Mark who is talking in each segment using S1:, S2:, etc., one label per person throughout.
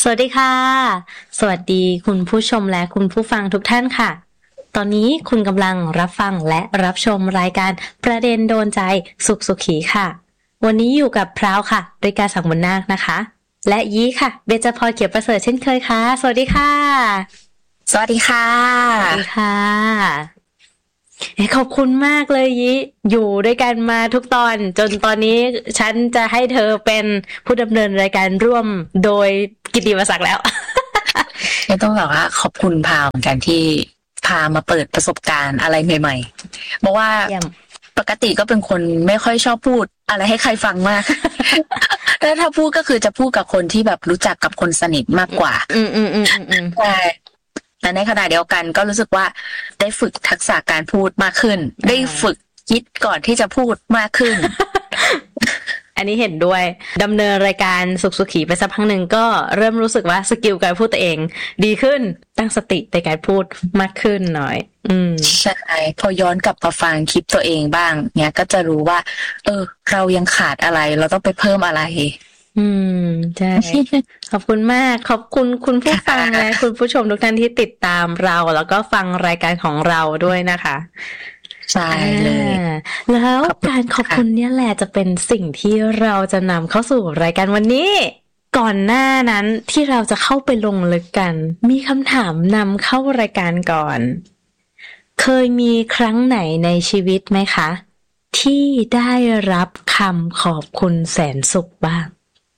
S1: สวัสดีค่ะสวัสดีคุณผู้ชมและคุณผู้ฟังทุกท่านค่ะตอนนี้คุณกำลังรับฟังและรับชมรายการประเด็นโดนใจสุขสุขีค่ะวันนี้อยู่กับพราวค่ะริกาสังบุญนาคนะคะและยีค่ะเบญจพรเขียวประเสริฐเช่นเคยค่ะสวัสดีค่ะ
S2: สวัสดีค่ะ
S1: สวัสดีค่ะขอบคุณมากเลยยีอยู่ด้วยกันมาทุกตอนจนตอนนี้ฉันจะให้เธอเป็นผู้ดำเนินรายการร่วมโดยกิตติมศักดิ์แล้ว
S2: ไม่ต้องบอกว่าขอบคุณพาวเหมือนกันที่พามาเปิดประสบการณ์อะไรใหม่ๆเพราะว่าปกติก็เป็นคนไม่ค่อยชอบพูดอะไรให้ใครฟังมากแต่ถ้าพูดก็คือจะพูดกับคนที่แบบรู้จักกับคนสนิทมากกว่าใช่แต่ในขณะเดียวกันก็รู้สึกว่าได้ฝึกทักษะการพูดมากขึ้นได้ฝึกคิดก่อนที่จะพูดมากขึ้น
S1: อันนี้เห็นด้วยดำเนินรายการสุขสุขีไปสักพักหนึ่งก็เริ่มรู้สึกว่าสกิลการพูดตัวเองดีขึ้นตั้งสติในการพูดมากขึ้นหน่อย
S2: ใช่พอย้อนกลับมาฟังคลิปตัวเองบ้างเนี้ยก็จะรู้ว่าเรายังขาดอะไรเราต้องไปเพิ่มอะไร
S1: ใช่ขอบคุณมากขอบคุณคุณผู้ฟังและคุณผู้ชมทุกท่านที่ติดตามเราแล้วก็ฟังรายการของเราด้วยนะคะ
S2: ใช่เลย
S1: แล้วการขอบคุณเนี่ยแหละจะเป็นสิ่งที่เราจะนำเข้าสู่รายการวันนี้ก่อนหน้านั้นที่เราจะเข้าไปลงลึกกันมีคำถามนำเข้ารายการก่อนเคยมีครั้งไหนในชีวิตไหมคะที่ได้รับคำขอบคุณแสนสุขบ้าง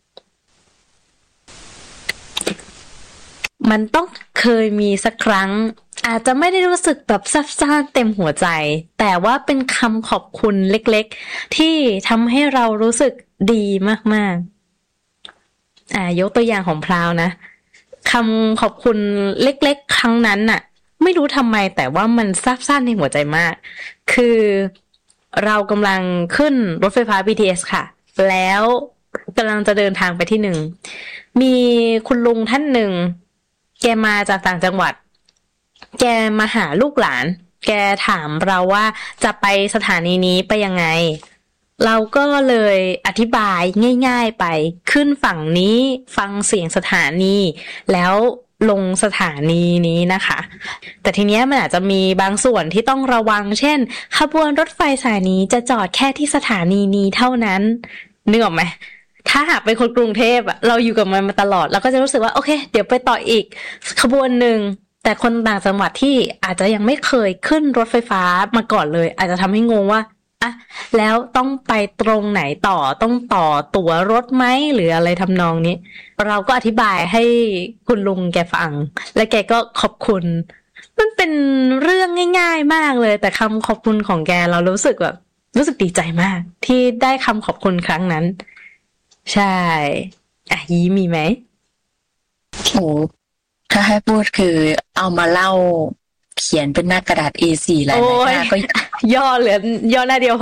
S1: มันต้องเคยมีสักครั้งอาจจะไม่ได้รู้สึกแบบซับซ้อนเต็มหัวใจแต่ว่าเป็นคำขอบคุณเล็กๆที่ทำให้เรารู้สึกดีมากๆยกตัวอย่างของพราวนะคำขอบคุณเล็กๆครั้งนั้นน่ะไม่รู้ทำไมแต่ว่ามันซับซ้อนในหัวใจมากคือเรากำลังขึ้นรถไฟฟ้า BTS ค่ะแล้วกำลังจะเดินทางไปที่หนึ่งมีคุณลุงท่านหนึ่งแกมาจากต่างจังหวัดแกมาหาลูกหลานแกถามเราว่าจะไปสถานีนี้ไปยังไงเราก็เลยอธิบายง่ายๆไปขึ้นฝั่งนี้ฟังเสียงสถานีแล้วลงสถานีนี้นะคะแต่ทีเนี้ยมันอาจจะมีบางส่วนที่ต้องระวังเช่นขบวนรถไฟสายนี้จะจอดแค่ที่สถานีนี้เท่านั้นนึกออกไหมถ้าหากเป็นคนกรุงเทพอะเราอยู่กับมันมาตลอดเราก็จะรู้สึกว่าโอเคเดี๋ยวไปต่ออีกขบวนหนึ่งแต่คนต่างจังหวัดที่อาจจะยังไม่เคยขึ้นรถไฟฟ้ามาก่อนเลยอาจจะทำให้งงว่าอ่ะแล้วต้องไปตรงไหนต่อต้องต่อตั๋วรถไหมหรืออะไรทำนองนี้เราก็อธิบายให้คุณลุงแกฟังและแกก็ขอบคุณมันเป็นเรื่องง่ายๆมากเลยแต่คำขอบคุณของแกเรารู้สึกแบบรู้สึกดีใจมากที่ได้คำขอบคุณครั้งนั้นใช่ยีมีไหม
S2: โอ้ถ้าให้พูดคือเอามาเล่าเขียนเป็นหน้ากระดาษ A4 หลายหน้าก็
S1: ย่อเหลือย่อหน้าเดียวพ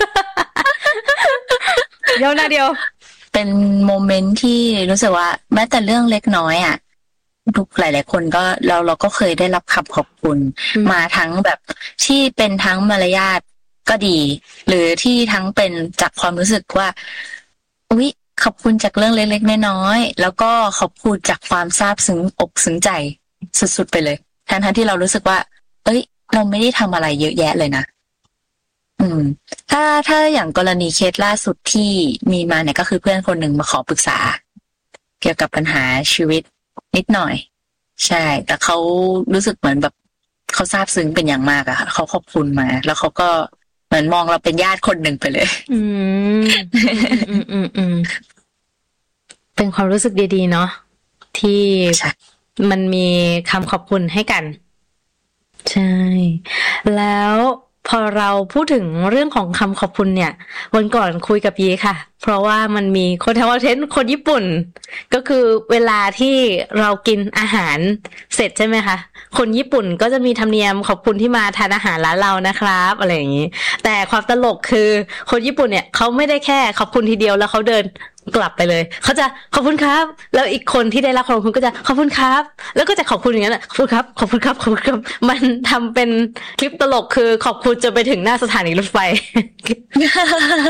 S1: อย่อหน้าเดียว
S2: เป็นโมเมนต์ที่รู้สึกว่าแม้แต่เรื่องเล็กน้อยอ่ะทุกหลายๆคนก็เราก็เคยได้รับคำขอบคุณมาทั้งแบบที่เป็นทั้งมารยาทก็ดีหรือที่ทั้งเป็นจากความรู้สึกว่าอุ๊ยขอบคุณจากเรื่องเล็กๆน้อยๆแล้วก็ขอบคุณจากความซาบซึ้งอกซึ้งใจสุดๆไปเลยทั้งที่เรารู้สึกว่าเราไม่ได้ทำอะไรเยอะแยะเลยนะถ้าอย่างกรณีเคสล่าสุดที่มีมาเนี่ยก็คือเพื่อนคนหนึ่งมาขอปรึกษาเกี่ยวกับปัญหาชีวิตนิดหน่อยใช่แต่เขารู้สึกเหมือนแบบเขาซาบซึ้งเป็นอย่างมากอะค่ะเขาขอบคุณมาแล้วเขาก็เหมือนมองเราเป็นญาติคนหนึ่งไปเลย
S1: เป็นความรู้สึกดีๆเนาะที่มันมีคำขอบคุณให้กันใช่แล้วพอเราพูดถึงเรื่องของคำขอบคุณเนี่ยวันก่อนคุยกับยีค่ะเพราะว่ามันมีคนทำคอนเทนต์คนญี่ปุ่นก็คือเวลาที่เรากินอาหารเสร็จใช่ไหมคะคนญี่ปุ่นก็จะมีธรรมเนียมขอบคุณที่มาทานอาหารร้านเรานะครับอะไรอย่างนี้แต่ความตลกคือคนญี่ปุ่นเนี่ยเขาไม่ได้แค่ขอบคุณทีเดียวแล้วเขาเดินกลับไปเลยเขาจะขอบคุณครับแล้วอีกคนที่ได้รับขอบคุณก็จะขอบคุณครับแล้วก็จะขอบคุณอย่างนั้นแหละขอบคุณครับขอบคุณครับขอบคุณครับมันทำเป็นคลิปตลกคือขอบคุณจะไปถึงหน้าสถานีรถไฟ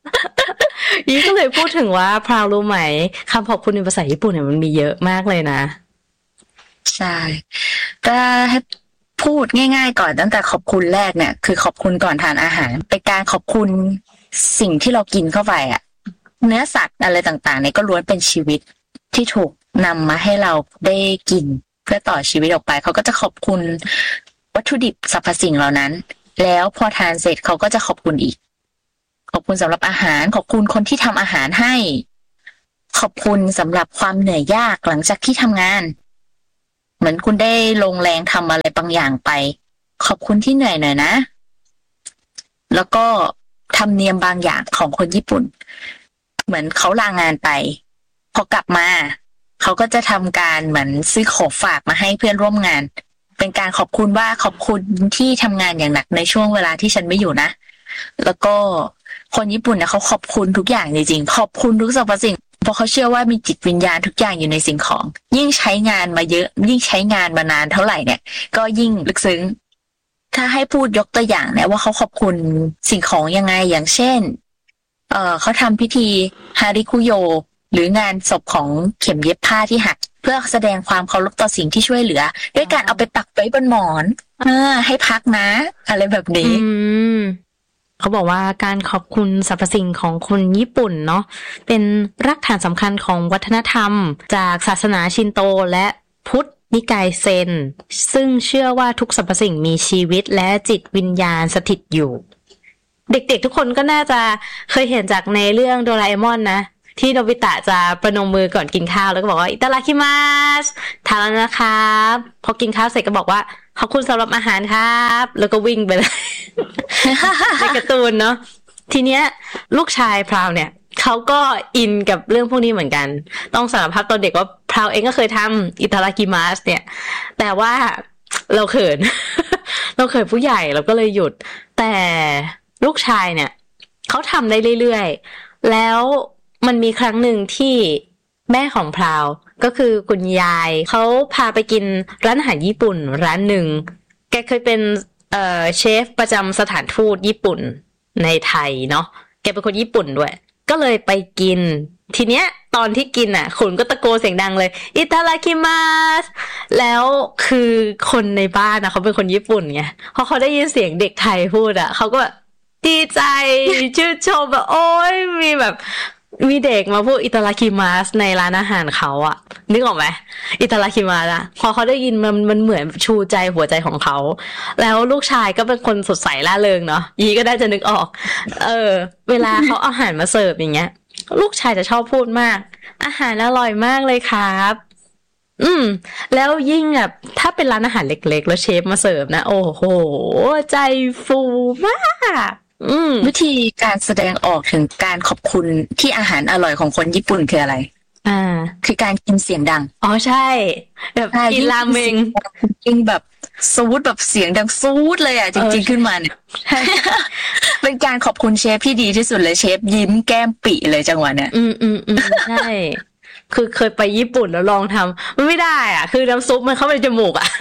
S1: ยี่ก็เลยพูดถึงว่าพราวรู้ไหมคำขอบคุณในภาษาญี่ปุ่นเนี่ยมันมีเยอะมากเลยนะ
S2: ใช่ก็ให้พูดง่ายๆก่อนตั้งแต่ขอบคุณแรกเนี่ยคือขอบคุณก่อนทานอาหารเป็นการขอบคุณสิ่งที่เรากินเข้าไปอ่ะเนื้อสัตว์อะไรต่างๆเนี่ยก็ล้วนเป็นชีวิตที่ถูกนำมาให้เราได้กินเพื่อต่อชีวิตออกไปเขาก็จะขอบคุณวัตถุดิบสรรพสิ่งเหล่านั้นแล้วพอทานเสร็จเขาก็จะขอบคุณอีกขอบคุณสำหรับอาหารขอบคุณคนที่ทำอาหารให้ขอบคุณสำหรับความเหนื่อยยากหลังจากที่ทำงานเหมือนคุณได้ลงแรงทำอะไรบางอย่างไปขอบคุณที่เหนื่อยหน่อยนะแล้วก็ธรรมเนียมบางอย่างของคนญี่ปุ่นเหมือนเขาลางานไปพอกลับมาเขาก็จะทำการเหมือนซื้อของฝากมาให้เพื่อนร่วมงานเป็นการขอบคุณว่าขอบคุณที่ทำงานอย่างหนักในช่วงเวลาที่ฉันไม่อยู่นะแล้วก็คนญี่ปุ่นเนี่ยเขาขอบคุณทุกอย่างจริงๆขอบคุณทุกสรรพสิ่งเพราะเขาเชื่อว่ามีจิตวิญญาณทุกอย่างอยู่ในสิ่งของยิ่งใช้งานมาเยอะยิ่งใช้งานมานานเท่าไหร่เนี่ยก็ยิ่งลึกซึ้งถ้าให้พูดยกตัวอย่างเนี่ยว่าเขาขอบคุณสิ่งของยังไงอย่างเช่นเขาทำพิธีฮาริคุโยหรืองานศพของเข็มเย็บผ้าที่หักเพื่อแสดงความเคารพต่อสิ่งที่ช่วยเหลือด้วยการเอาไปปักไว้บนหมอนให้พักนะอะไรแบบนี้
S1: เขาบอกว่าการขอบคุณสรรพสิ่งของคนญี่ปุ่นเนาะเป็นรากฐานสำคัญของวัฒนธรรมจากศาสนาชินโตและพุทธนิกายเซนซึ่งเชื่อว่าทุกสรรพสิ่งมีชีวิตและจิตวิญญาณสถิตอยู่เด็กๆทุกคนก็น่าจะเคยเห็นจากในเรื่องโดราเอมอนนะที่โนบิตะจะประนมมือก่อนกินข้าวแล้วก็บอกว่าอิตาดาคิมัสทานแล้วนะครับพอกินข้าวเสร็จก็บอกว่าขอบคุณสำหรับอาหารครับแล้วก็วิ่งไปเลย ในการ์ตูนเนาะทีเนี้ยลูกชายพราวเนี่ยเขาก็อินกับเรื่องพวกนี้เหมือนกันต้องสารภาพตอนเด็กว่าพราวเองก็เคยทำอิตาดาคิมัสเนี่ยแต่ว่าเราเขิน เราเขินผู้ใหญ่เราก็เลยหยุดแต่ลูกชายเนี่ยเขาทำได้เรื่อยๆแล้วมันมีครั้งหนึ่งที่แม่ของพราวก็คือคุณยายเขาพาไปกินร้านอาหารญี่ปุ่นร้านหนึ่งแกเคยเป็นเชฟประจำสถานทูตญี่ปุ่นในไทยเนาะแกเป็นคนญี่ปุ่นด้วยก็เลยไปกินทีเนี้ยตอนที่กินอ่ะคุณก็ตะโกนเสียงดังเลยอิตาดาคิมัสแล้วคือคนในบ้านนะเขาเป็นคนญี่ปุ่นไงพอเขาได้ยินเสียงเด็กไทยพูดอ่ะเขาก็ดีใจชื่นชมแบบโอ้ยมีเด็กมาพูดอิตาดาคิมัสในร้านอาหารเขาอะนึกออกไหมอิตาดาคิมัสอะพอเขาได้ยินมันเหมือนชูใจหัวใจของเขาแล้วลูกชายก็เป็นคนสดใสร่าเริงเนาะยีก็ได้จะนึกออกเวลาเขาเอาอาหารมาเสิร์ฟอย่างเงี้ยลูกชายจะชอบพูดมากอาหารอร่อยมากเลยครับแล้วยิ่งแบบถ้าเป็นร้านอาหารเล็กๆแล้วเชฟมาเสิร์ฟนะโอ้โหใจฟูมาก
S2: วิธีการแสดงออกถึงการขอบคุณที่อาหารอร่อยของคนญี่ปุ่นคืออะไรคือการกินเสียงดัง
S1: อ๋อใช่แบบกินราเมง
S2: กินแบบซูดแบบเสียงดังซูดเลยอ่ะจริงๆขึ้นมาเนี่ยเป็นการขอบคุณเชฟที่ดีที่สุดเลยเชฟยิ้มแก้มปิเลยจังหวะเนี่ย
S1: ใช่คือเคยไปญี่ปุ่นแล้วลองทำมันไม่ได้อ่ะคือน้ำซุปมันเข้าไปในจมูกอ่ะ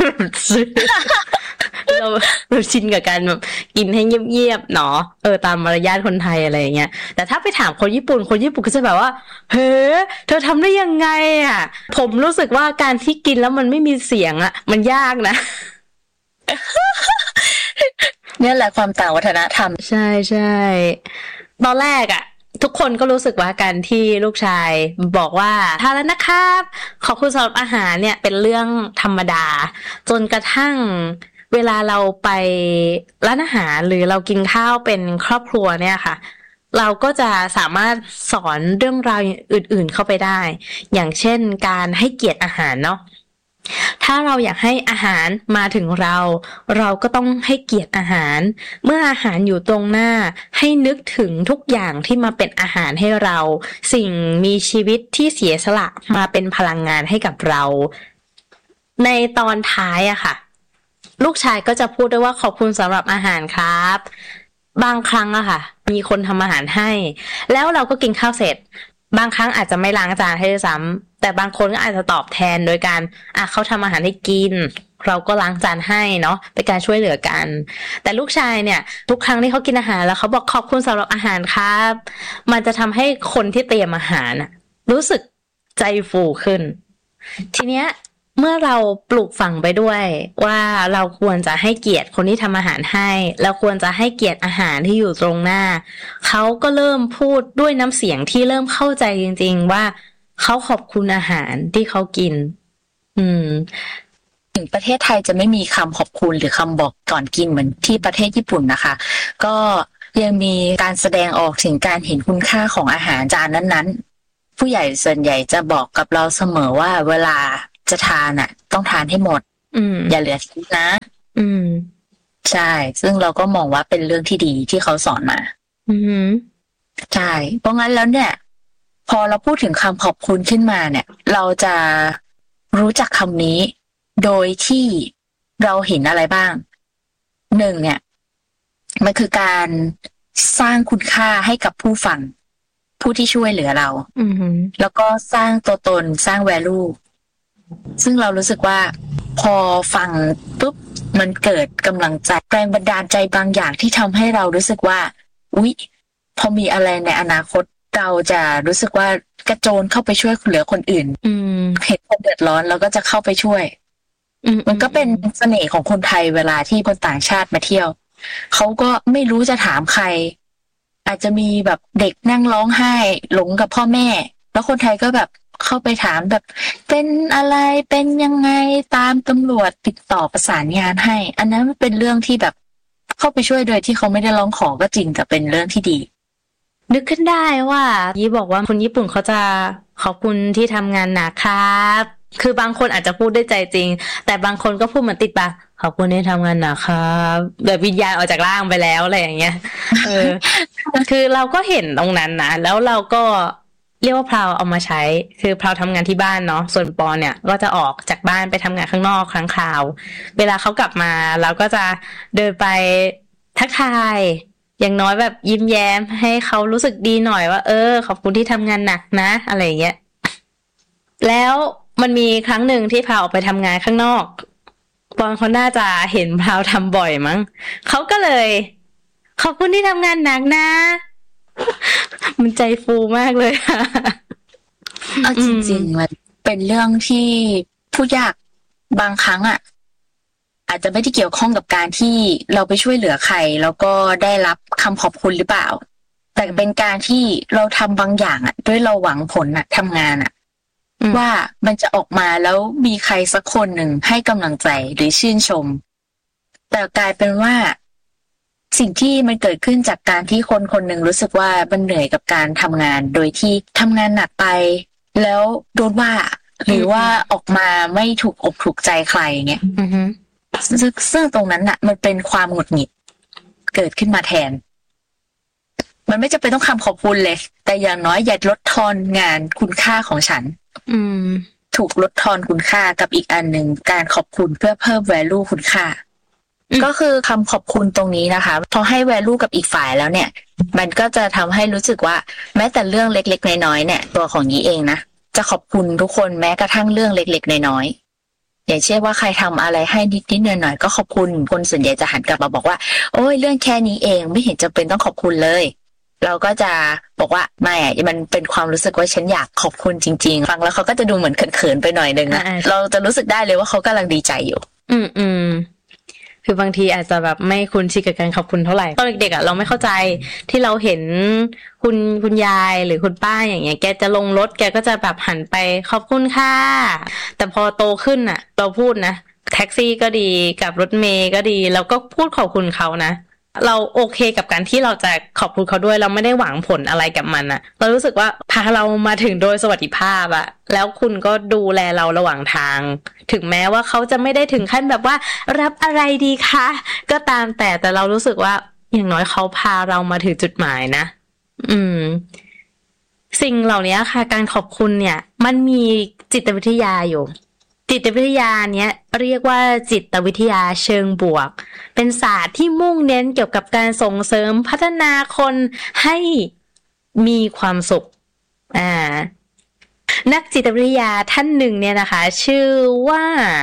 S1: เราชินกับการแบบกินให้เงียบๆเนาะตามมารยาทคนไทยอะไรอย่างเงี้ยแต่ถ้าไปถามคนญี่ปุ่นก็จะแบบว่าเฮ้เธอทำได้ยังไงอ่ะผมรู้สึกว่าการที่กินแล้วมันไม่มีเสียงอ่ะมันยากนะ
S2: เนี่ยแหละความต่างวัฒนธรรม
S1: ใช่ใช่ตอนแรกอ่ะทุกคนก็รู้สึกว่าการที่ลูกชายบอกว่าทานแล้วนะครับขอบคุณสำหรับอาหารเนี่ยเป็นเรื่องธรรมดาจนกระทั่งเวลาเราไปร้านอาหารหรือเรากินข้าวเป็นครอบครัวเนี่ยค่ะเราก็จะสามารถสอนเรื่องราวอื่นๆเข้าไปได้อย่างเช่นการให้เกียรติอาหารเนาะถ้าเราอยากให้อาหารมาถึงเราก็ต้องให้เกียรติอาหารเมื่ออาหารอยู่ตรงหน้าให้นึกถึงทุกอย่างที่มาเป็นอาหารให้เราสิ่งมีชีวิตที่เสียสละมาเป็นพลังงานให้กับเราในตอนท้ายอะค่ะลูกชายก็จะพูดด้วยว่าขอบคุณสำหรับอาหารครับบางครั้งอะค่ะมีคนทำอาหารให้แล้วเราก็กินข้าวเสร็จบางครั้งอาจจะไม่ล้างจานให้ด้วยซ้ำแต่บางคนก็อาจจะตอบแทนโดยการเขาทำอาหารให้กินเราก็ล้างจานให้เนาะเป็นการช่วยเหลือกันแต่ลูกชายเนี่ยทุกครั้งที่เขากินอาหารแล้วเขาบอกขอบคุณสำหรับอาหารครับมันจะทำให้คนที่เตรียมอาหารน่ะรู้สึกใจฟูขึ้นทีเนี้ยเมื่อเราปลูกฝังไปด้วยว่าเราควรจะให้เกียรติคนที่ทำอาหารให้เราควรจะให้เกียรติอาหารที่อยู่ตรงหน้าเขาก็เริ่มพูดด้วยน้ำเสียงที่เริ่มเข้าใจจริงๆว่าเขาขอบคุณอาหารที่เขากิน
S2: ถึงประเทศไทยจะไม่มีคำขอบคุณหรือคำบอกก่อนกินเหมือนที่ประเทศญี่ปุ่นนะคะก็ยังมีการแสดงออกถึงการเห็นคุณค่าของอาหารจานนั้นๆผู้ใหญ่ส่วนใหญ่จะบอกกับเราเสมอว่าเวลาจะทานอ่ะต้องทานให้หมดอย่าเหลือทิ้งนะใช่ซึ่งเราก็มองว่าเป็นเรื่องที่ดีที่เขาสอนมาใช่เพราะงั้นแล้วเนี่ยพอเราพูดถึงคำขอบคุณขึ้นมาเนี่ยเราจะรู้จักคำนี้โดยที่เราเห็นอะไรบ้างหนึ่งเนี่ยมันคือการสร้างคุณค่าให้กับผู้ฟังผู้ที่ช่วยเหลือเราแล้วก็สร้างตัวตนสร้าง value ซึ่งเรารู้สึกว่าพอฟังปุ๊บมันเกิดกำลังใจแรงบันดาลใจบางอย่างที่ทำให้เรารู้สึกว่าอุ๊ยพอมีอะไรในอนาคตเราจะรู้สึกว่ากระโจนเข้าไปช่วยเหลือคนอื่นเห็นคนเดือดร้อนแล้วก็จะเข้าไปช่วยมันก็เป็นเสน่ห์ของคนไทยเวลาที่คนต่างชาติมาเที่ยวเขาก็ไม่รู้จะถามใครอาจจะมีแบบเด็กนั่งร้องไห้หลงกับพ่อแม่แล้วคนไทยก็แบบเข้าไปถามแบบเป็นอะไรเป็นยังไงตามตำรวจติดต่อประสานงานให้อันนั้นมันเป็นเรื่องที่แบบเข้าไปช่วยโดยที่เขาไม่ได้ร้องขอก็จริงแต่เป็นเรื่องที่ดี
S1: นึกขึ้นได้ว่ายี่บอกว่าคนญี่ปุ่นเขาจะขอบคุณที่ทำงานหนักครับคือบางคนอาจจะพูดด้วยใจจริงแต่บางคนก็พูดเหมือนติดปากขอบคุณที่ทำงานหนักครับแบบวิญญาณออกจากร่างไปแล้วอะไรอย่างเงี้ยคือเราก็เห็นตรงนั้นนะแล้วเราก็เรียกว่าพราวเอามาใช้คือพราวทำงานที่บ้านเนาะส่วนปอเนี่ยก็จะออกจากบ้านไปทำงานข้างนอกครั้งคราวเวลาเขากลับมาเราก็จะเดินไปทักทายอย่างน้อยแบบยิ้มแย้มให้เขารู้สึกดีหน่อยว่าขอบคุณที่ทำงานหนักนะอะไรอย่างเงี้ยแล้วมันมีครั้งหนึ่งที่พราวออกไปทำงานข้างนอกปอนเขาน่าจะเห็นพราวทำบ่อยมั้งเขาก็เลยขอบคุณที่ทำงานหนักนะมันใจฟูมากเลยค่ะ
S2: จริงๆมันเป็นเรื่องที่พูดยากบางครั้งอ่ะอาจจะไม่ได้เกี่ยวข้องกับการที่เราไปช่วยเหลือใครแล้วก็ได้รับคำขอบคุณหรือเปล่าแต่เป็นการที่เราทำบางอย่างอ่ะด้วยเราหวังผลอ่ะทำงานอ่ะว่ามันจะออกมาแล้วมีใครสักคนหนึ่งให้กำลังใจหรือชื่นชมแต่กลายเป็นว่าสิ่งที่มันเกิดขึ้นจากการที่คนคนหนึ่งรู้สึกว่ามันเหนื่อยกับการทำงานโดยที่ทำงานหนักไปแล้วโดนว่าหรือว่าออกมาไม่ถูกอกถูกใจใครเงี้ยซึ่งตรงนั้นน่ะมันเป็นความหงุดหงิดเกิดขึ้นมาแทนมันไม่จำเป็นต้องคำขอบคุณเลยแต่อย่างน้อยอย่าลดทอนงานคุณค่าของฉันถูกลดทอนคุณค่ากับอีกอันหนึ่งการขอบคุณเพื่อเพิ่ม value คุณค่าก็คือคำขอบคุณตรงนี้นะคะพอให้ value กับอีกฝ่ายแล้วเนี่ยมันก็จะทำให้รู้สึกว่าแม้แต่เรื่องเล็กๆน้อยๆเนี่ยตัวของนี้เองนะจะขอบคุณทุกคนแม้กระทั่งเรื่องเล็กๆน้อยๆอย่างเช่นว่าใครทำอะไรให้นิดๆหน่อยๆก็ขอบคุณคนส่วนใหญ่จะหันกลับมาบอกว่าโอ้ยเรื่องแค่นี้เองไม่เห็นจำเป็นต้องขอบคุณเลยเราก็จะบอกว่าไม่อ่ะมันเป็นความรู้สึกว่าฉันอยากขอบคุณจริงๆฟังแล้วเขาก็จะดูเหมือนเขินๆไปหน่อยนึงนะเราจะรู้สึกได้เลยว่าเขากำลังดีใจอยู่
S1: คือบางทีอาจจะแบบไม่คุ้นชินกับการขอบคุณเท่าไหร่ตอนเด็กๆเราไม่เข้าใจที่เราเห็นคุณยายหรือคุณป้าอย่างเงี้ยแกจะลงรถแกก็จะแบบหันไปขอบคุณค่ะแต่พอโตขึ้นน่ะเราพูดนะแท็กซี่ก็ดีกับรถเมล์ก็ดีเราก็พูดขอบคุณเขานะเราโอเคกับการที่เราจะขอบคุณเขาด้วยเราไม่ได้หวังผลอะไรกับมันอะเรารู้สึกว่าพาเรามาถึงโดยสวัสดิภาพอะแล้วคุณก็ดูแลเราระหว่างทางถึงแม้ว่าเขาจะไม่ได้ถึงขั้นแบบว่ารับอะไรดีคะก็ตามแต่เรารู้สึกว่าอย่างน้อยเขาพาเรามาถึงจุดหมายนะสิ่งเหล่านี้ค่ะการขอบคุณเนี่ยมันมีจิตวิทยาอยู่จิตวิทยาเนี้ยเรียกว่าจิตวิทยาเชิงบวกเป็นศาสตร์ที่มุ่งเน้นเกี่ยวกับการส่งเสริมพัฒนาคนให้มีความสุขนักจิตวิทยาท่านหนึ่งเนี่ยนะคะชื่อว่า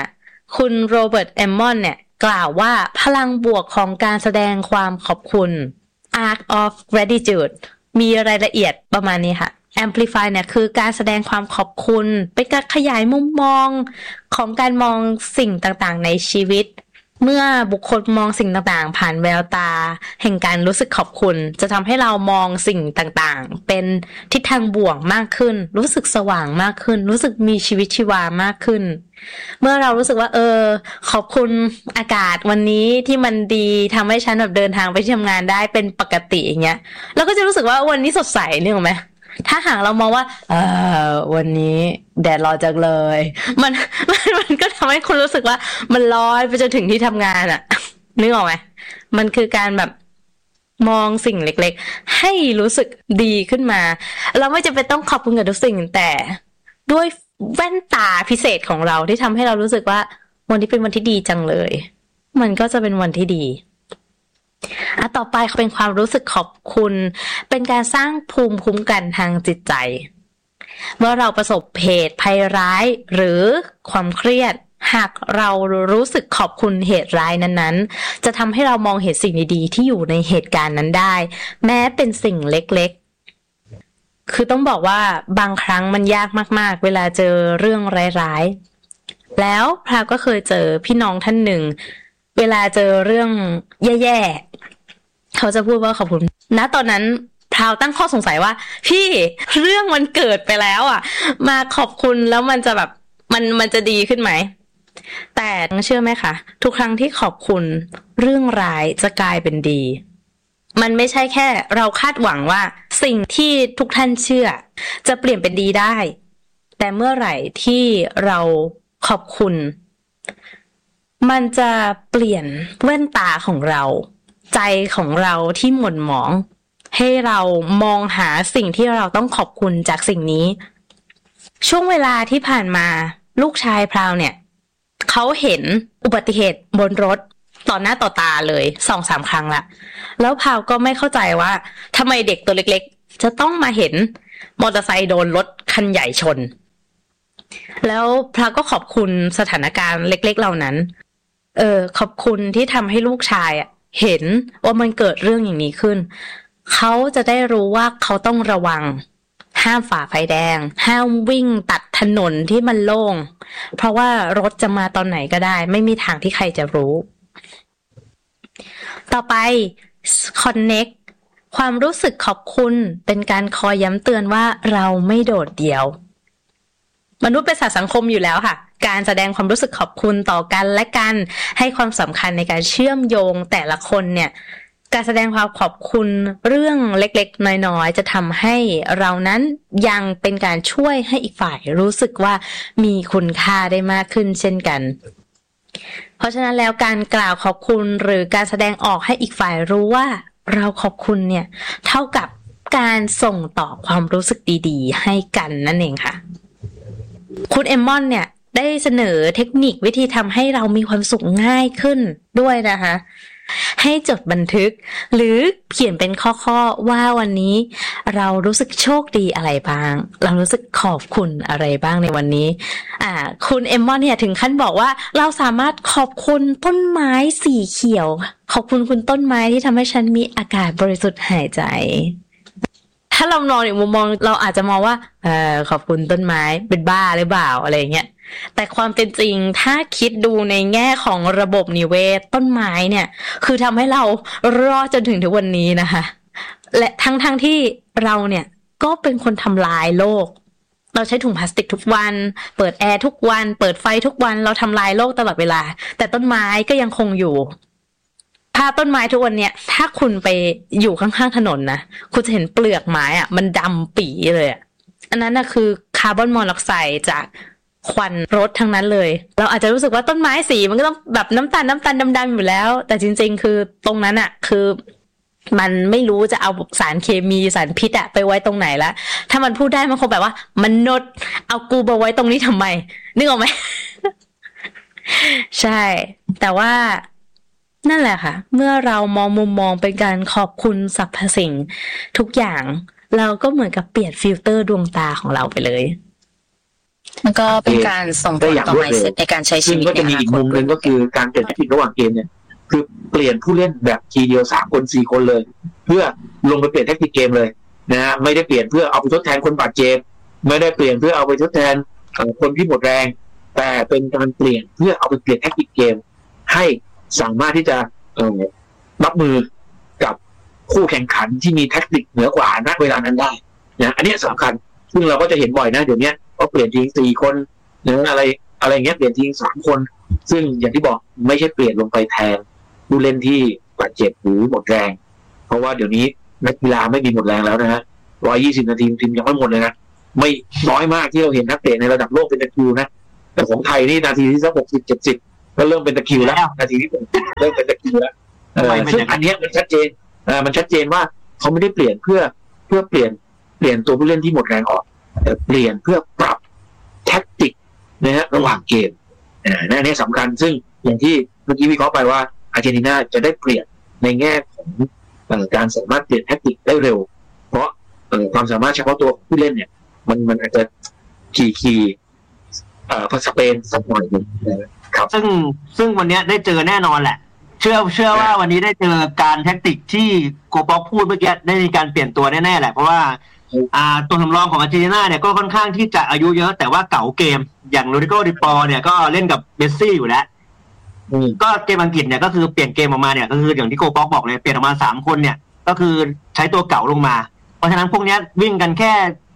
S1: คุณโรเบิร์ตเอมมอนเนี่ยกล่าวว่าพลังบวกของการแสดงความขอบคุณ Art of Gratitude มีรายละเอียดประมาณนี้ค่ะ Amplify เนี่ยคือการแสดงความขอบคุณเป็นการขยายมุมมองของการมองสิ่งต่างๆในชีวิตเมื่อบุคคลมองสิ่งต่างๆผ่านแววตาแห่งการรู้สึกขอบคุณจะทำให้เรามองสิ่งต่างๆเป็นทิศทางบวกมากขึ้นรู้สึกสว่างมากขึ้นรู้สึกมีชีวิตชีวามากขึ้นเมื่อเรารู้สึกว่าขอบคุณอากาศวันนี้ที่มันดีทำให้ฉันแบบเดินทางไปที่ทำงานได้เป็นปกติอย่างเงี้ยเราก็จะรู้สึกว่าวันนี้สดใสนึกออกไหมถ้าหากเรามองว่าวันนี้แดดร้อนจังเลยมันก็ทำให้คุณรู้สึกว่ามันร้อนไปจนถึงที่ทำงานอะนึกออกไหมมันคือการแบบมองสิ่งเล็กๆให้รู้สึกดีขึ้นมาเราไม่จำเป็นต้องขอบคุณกับทุกสิ่งแต่ด้วยแว่นตาพิเศษของเราที่ทำให้เรารู้สึกว่าวันนี้เป็นวันที่ดีจังเลยมันก็จะเป็นวันที่ดีต่อไปเป็นความรู้สึกขอบคุณเป็นการสร้างภูมิคุ้มกันทางจิตใจเมื่อเราประสบเหตุภัยร้ายหรือความเครียดหากเรารู้สึกขอบคุณเหตุร้ายนั้นๆจะทำให้เรามองเห็นสิ่งดีๆที่อยู่ในเหตุการณ์นั้นได้แม้เป็นสิ่งเล็กๆคือต้องบอกว่าบางครั้งมันยากมากๆเวลาเจอเรื่องร้ายๆแล้วพราวก็เคยเจอพี่น้องท่านหนึ่งเวลาเจอเรื่องแย่ๆเขาจะพูดว่าขอบคุณณตอนนั้นพราวตั้งข้อสงสัยว่าพี่เรื่องมันเกิดไปแล้วอ่ะมาขอบคุณแล้วมันจะแบบมันจะดีขึ้นไหมแต่เชื่อไหมคะทุกครั้งที่ขอบคุณเรื่องร้ายจะกลายเป็นดีมันไม่ใช่แค่เราคาดหวังว่าสิ่งที่ทุกท่านเชื่อจะเปลี่ยนเป็นดีได้แต่เมื่อไหร่ที่เราขอบคุณมันจะเปลี่ยนแว่นตาของเราใจของเราที่หม่นหมองให้เรามองหาสิ่งที่เราต้องขอบคุณจากสิ่งนี้ช่วงเวลาที่ผ่านมาลูกชายพราวเนี่ยเขาเห็นอุบัติเหตุบนรถต่อหน้าต่อตาเลย 2-3 ครั้งละแล้วพราวก็ไม่เข้าใจว่าทำไมเด็กตัวเล็กๆจะต้องมาเห็นมอเตอร์ไซค์โดนรถคันใหญ่ชนแล้วพราวก็ขอบคุณสถานการณ์เล็กๆเหล่านั้นขอบคุณที่ทำให้ลูกชายเห็นว่ามันเกิดเรื่องอย่างนี้ขึ้นเขาจะได้รู้ว่าเขาต้องระวังห้ามฝ่าไฟแดงห้ามวิ่งตัดถนนที่มันโล่งเพราะว่ารถจะมาตอนไหนก็ได้ไม่มีทางที่ใครจะรู้ต่อไป connect ความรู้สึกขอบคุณเป็นการคอยย้ำเตือนว่าเราไม่โดดเดี่ยวมนุษย์เป็นสัตว์สังคมอยู่แล้วค่ะการแสดงความรู้สึกขอบคุณต่อกันและกันให้ความสำคัญในการเชื่อมโยงแต่ละคนเนี่ยการแสดงความขอบคุณเรื่องเล็กๆน้อยๆจะทำให้เรานั้นยังเป็นการช่วยให้อีกฝ่ายรู้สึกว่ามีคุณค่าได้มากขึ้นเช่นกันเพราะฉะนั้นแล้วการกล่าวขอบคุณหรือการแสดงออกให้อีกฝ่ายรู้ว่าเราขอบคุณเนี่ยเท่ากับการส่งต่อความรู้สึกดีๆให้กันนั่นเองค่ะคุณเอมมอนเนี่ยได้เสนอเทคนิควิธีทำให้เรามีความสุขง่ายขึ้นด้วยนะคะให้จดบันทึกหรือเขียนเป็นข้อๆว่าวันนี้เรารู้สึกโชคดีอะไรบ้างเรารู้สึกขอบคุณอะไรบ้างในวันนี้คุณเอมมอนเนี่ยถึงขั้นบอกว่าเราสามารถขอบคุณต้นไม้สีเขียวขอบคุณคุณต้นไม้ที่ทำให้ฉันมีอากาศบริสุทธิ์หายใจถ้าเรามองในมุมมองเราอาจจะมองว่าขอบคุณต้นไม้เป็นบ้าหรือเปล่าอะไรเงี้ยแต่ความเป็นจริงถ้าคิดดูในแง่ของระบบนิเวศต้นไม้เนี่ยคือทำให้เรารอดจนถึงทุกวันนี้นะคะและทั้งที่เราเนี่ยก็เป็นคนทำลายโลกเราใช้ถุงพลาสติกทุกวันเปิดแอร์ทุกวันเปิดไฟทุกวันเราทำลายโลกตลอดเวลาแต่ต้นไม้ก็ยังคงอยู่ถ้าต้นไม้ทุกวันเนี่ยถ้าคุณไปอยู่ข้างๆถนนนะคุณจะเห็นเปลือกไม้มันดำปี่เลยอันนั้นนะคือคาร์บอนมอนอกไซด์จากควันรถทั้งนั้นเลยเราอาจจะรู้สึกว่าต้นไม้สีมันก็ต้องแบบน้ำตาลดำๆอยู่แล้วแต่จริงๆคือตรงนั้นคือมันไม่รู้จะเอาสารเคมีสารพิษไปไว้ตรงไหนละถ้ามันพูดได้มันคงแบบว่ามนุษย์เอากูมาไว้ตรงนี้ทำไมนึกออกไหม ใช่แต่ว่านั่นแหละค่ะเมื่อเรามองมุมมองเป็นการขอบคุณสรรพสิ่งทุกอย่างเราก็เหมือนกับเปลี่ยนฟิลเตอร์ดวงตาของเราไปเลย
S2: บแล้วก็เป็นการส่งผลต่อ mindset ในการใช้ชีวิต
S3: ก็จะมีอีกมุมนึงก็คือการเปลี่ยนแทคติกระหว่างเกมเนี่ยคือเปลี่ยนผู้เล่นแบบทีเดียว3 คน 4 คนเลย เพื่อลงไปเปลี่ยนแทคติกเกมเลยนะฮะไม่ได้เปลี่ยนเพื่อเอาไปทดแทนคนบาดเจ็บไม่ได้เปลี่ยนเพื่อเอาไปทดแทนคนที่หมดแรงแต่เป็นการเปลี่ยนเพื่อเอาไปเปลี่ยนแทคติกเกมให้สามารถที่จะรับมือกับคู่แข่งขันที่มีแทคติกเหนือกว่าณเวลานั้นได้นะอันนี้สำคัญซึ่งเราก็จะเห็นบ่อยนะเดี๋ยวนี้ก็เปลี่ยนทีม4 คนหรืออะไรเงี้ยเปลี่ยนทีม3 คนซึ่งอย่างที่บอกไม่ใช่เปลี่ยนลงไปแทนผู้เล่นที่บาดเจ็บหรือหมดแรงเพราะว่าเดี๋ยวนี้นักกีฬาไม่มีหมดแรงแล้วนะฮะ120 นาทีทีมยังไม่หมดเลยนะไม่น้อยมากที่เราเห็นนักเตะในระดับโลกเป็นตะคริวนะแต่ของไทยนี่นาทีที่สัก60-70ก็เริ่มเป็นตะคริวแล้วนาทีที่เริ่มเป็นตะคริวแล้วซึ่งอันนี้มันชัดเจนว่าเขาไม่ได้เปลี่ยนเพื่อเปลี่ยนตัวผู้เล่นที่หมดแรงออกแต่เปลี่ยนเพื่อปรับแทคติกนะฮะระหว่างเกมอันนี้สำคัญซึ่งอย่างที่เมื่อกี้วิเคราะห์ไปว่าอาร์เจนตินาจะได้เปลี่ยนในแง่ของการสามารถเปลี่ยนแทคติกได้เร็วเพราะความสามารถเฉพาะตัวของผู้เล่นเนี่ยมันอาจจะขี่สเปนสักหน่อยนึงครับ
S4: ซึ่งวันนี้ได้เจอแน่นอนแหละเชื่อว่าวันนี้ได้เจอการแทคติกที่โกป๊อกพูดเมื่อกี้ได้มีการเปลี่ยนตัวแน่ๆแหละเพราะว่าตัวสำรองของอาร์เจนตินาเนี่ยก็ค่อนข้างที่จะอายุเยอะแต่ว่าเก่าเกมอย่างโรดริโก ดิปอเนี่ยก็เล่นกับเมสซี่อยู่แล้วก็เกมอังกฤษเนี่ยก็คือเปลี่ยนเกมออกมาเนี่ยก็คืออย่างที่โกป๊อกบอกเลยเปลี่ยนออกมา3 คนเนี่ยก็คือใช้ตัวเก่าลงมาเพราะฉะนั้นพวกนี้วิ่งกันแค่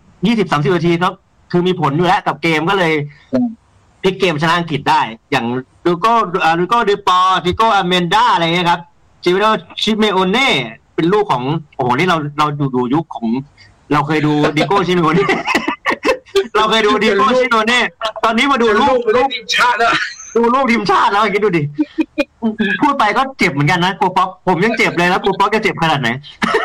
S4: 20-30 นาทีก็คือมีผลอยู่แล้วกับเกมก็เลยพลิกเกมชนะอังกฤษได้อย่างลูโก้ดิปอติโกอาเมนดาอะไรเงี้ยครับจิโรชิเมโอเน่เป็นลูกของโอ้โหนี่เราดูยุคของเราเคยดูดิโก้ชิเมโอเน่เราเคยดูดิโก้ชิเมโอเน่ตอนนี้มาดูลูก
S3: ทีมชาติแล้ว
S4: ดูลูกทีมชาติแล้วคิดดูดิพูดไปก็เจ็บเหมือนกันนะโกป๊อกผมยังเจ็บเลยแล้วโกป๊อกจะเจ็บขนาดไหน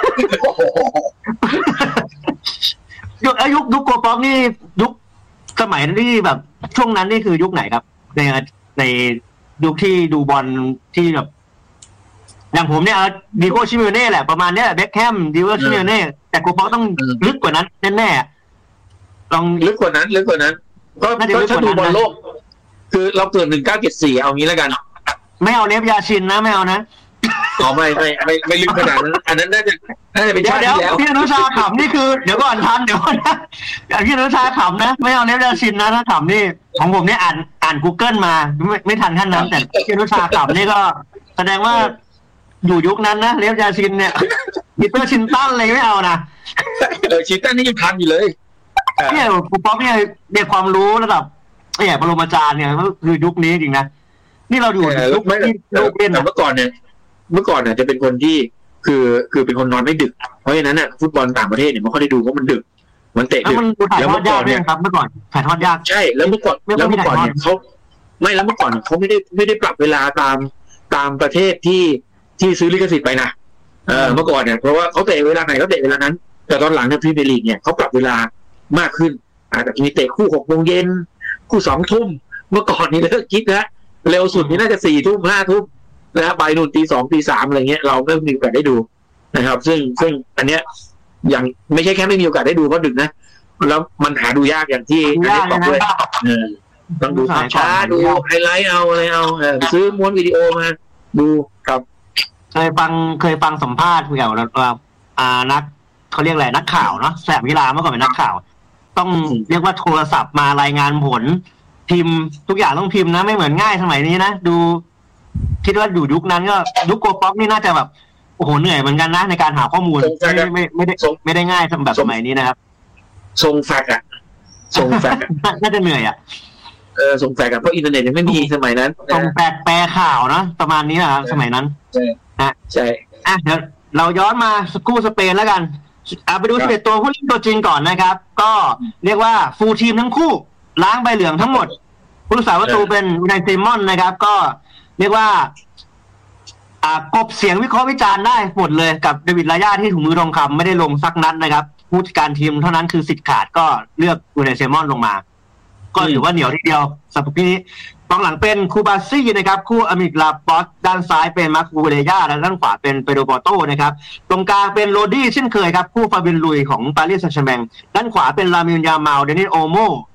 S4: ยุคโกป๊อกนี่ยุคสมัยที่แบบช่วงนั้นนี่คือยุคไหนครับในยุคที่ดูบอลที่แบบอย่างผมเนี่ยดิโก้ชิเมโอเน่แหละประมาณนี้เบ็คแฮมดิโก้ชิเมโอเน่แต่โกป๊อกต้องลึกกว่านั้นแน่ๆลอง
S3: ลึกกว่านั้นก็ถ้าดูบอลโลกคือเราเกิด1974เอางี้แล้วกัน
S4: ไม่เอาเนฟยาชินนะไม่เอานะ
S3: ไม่ลึกขนาดนั้นอันนั้นน่าจะเป็นชาติที่แล้ว
S4: พี่อนุชาขำนี่คือเดี๋ยวก่อนทันเดี๋ยวนะพี่อนุชาขำนะไม่เอาเนฟยาชินนะถ้าขำนี่ของผมเนี่ยอ่าน Google มาไม่ทันขั้นนั้นแต่พี่อนุชาขำนี่ก็แสดงว่าอยู่ยุคนั้นนะเนฟยาชินเนี่ยปีเตอร์ชินตันอะไรไม่เอานะ
S3: ชินตันนี่ยังทันอยู่เลย
S4: เนี่ยกูป๊อกเนี่ยเด็กความรู้ระดับเนี่ยปรมาจารย์เนี่ยก็คือยุคนี้จริงนะนี่เราอยู่ยุคที่ลูกเล่น
S3: เมื่อก่อนเนี่ยจะเป็นคนที่คือเป็นคนนอนไม่ดึกเพราะฉะนั้นน่ะฟุตบอลต่างประเทศเนี่ยไม่ค่อยได้ดูเพราะมันดึกมันเตะดึก
S4: แล้วเมื่อก่อนเนี่ยครับเมื่อก่อนถ่ายทอดยาก
S3: ใช่แล้วเมื่อก่อนเนี่ยเขาไม่แล้วเมื่อก่อนเขาไม่ได้ปรับเวลาตามประเทศที่ซื้อลิขสิทธิ์ไปนะเมื่อก่อนเนี่ยเพราะว่าเขาเตะเวลาไหนก็เตะเวลานั้นแต่ตอนหลังเนี่ยพรีเมียร์ลีกเนี่ยเขาปรับเวลามากขึ้นอาจจะมีเตะคู่ 6 โมงเย็นคู่2 ทุ่มเมื่อก่อนนี่เลิกคิดนะเร็วสุดนี่น่าจะ4 ทุ่ม5 ทุ่มนะไปนู่นตี 2 ตี 3อะไรเงี้ยเราไม่มีโอกาสได้ดูนะครับซึ่งอันเนี้ยยังไม่ใช่แค่ไม่มีโอกาสได้ดูเพราะดึกนะแล้วมันหาดูยากอย่างที่อันนี้บอกด้วยต้องดูช้าดูไฮไลท์เอาอะไรเอาซื้อม้วนวิดีโอมาดูครับ
S4: เคยฟังสัมภาษณ์เกี่ยวกับนักเขาเรียกอะไรนักข่าวเนาะแสบกีฬาเมื่อก่อนเป็นนักข่าวต้องเรียกว่าโทรศัพท์มารายงานผลพิมพ์ทุกอย่างต้องพิมพ์นะไม่เหมือนง่ายสมัยนี้นะดูคิดว่าอยู่ยุคนั้นก็ยุคโกป๊อกนี่น่าจะแบบโอ้โหเหนื่อยเหมือนกันนะในการหาข้อมูลไม่ได้ง่ายแบบสมัยนี้นะครับ
S3: ส่งแฟกซ์
S4: น่าจะเหนื่อย
S3: ส่งแฟกซ์เพราะอินเทอร์เน็ตยังไม่มีสมัยนั้น
S4: ส่งแฟกซ์แปลข่าวนะประมาณนี้นะครับสมัยนั้น
S3: ใช่
S4: เดี๋ยวเราย้อนมาคู่สเปนแล้วกันไปดู11 ตัวผู้เล่นตัวจริงก่อนนะครับก็เรียกว่าฟูลทีมทั้งคู่ล้างใบเหลืองทั้งหมดผู้รักษาประตูเป็นอูไนเซมอนนะครับก็เรียกว่ากบเสียงวิเคราะห์วิจารณ์ได้หมดเลยกับเดวิดลาย่าที่ถุงมือทองคำไม่ได้ลงสักนัดนะครับผู้จัดการทีมเท่านั้นคือสิทธิ์ขาดก็เลือกอูไนเซมอนลงมาก็ถือว่าเหนียวทีเดียวสำหรับพี่นี้กองหลังเป็นคูบาซี่นะครับคู่อมิกลาปอสด้านซ้ายเป็นมาร์คูเรย่าและด้านขวาเป็นเปโดรปอโต้นะครับตรงกลางเป็นโรดี้เช่นเคยครับคู่ฟาบินลุยของปารีสแซงต์แชร์แมงด้านขวาเป็นลามินยามาลเดนิสโอโม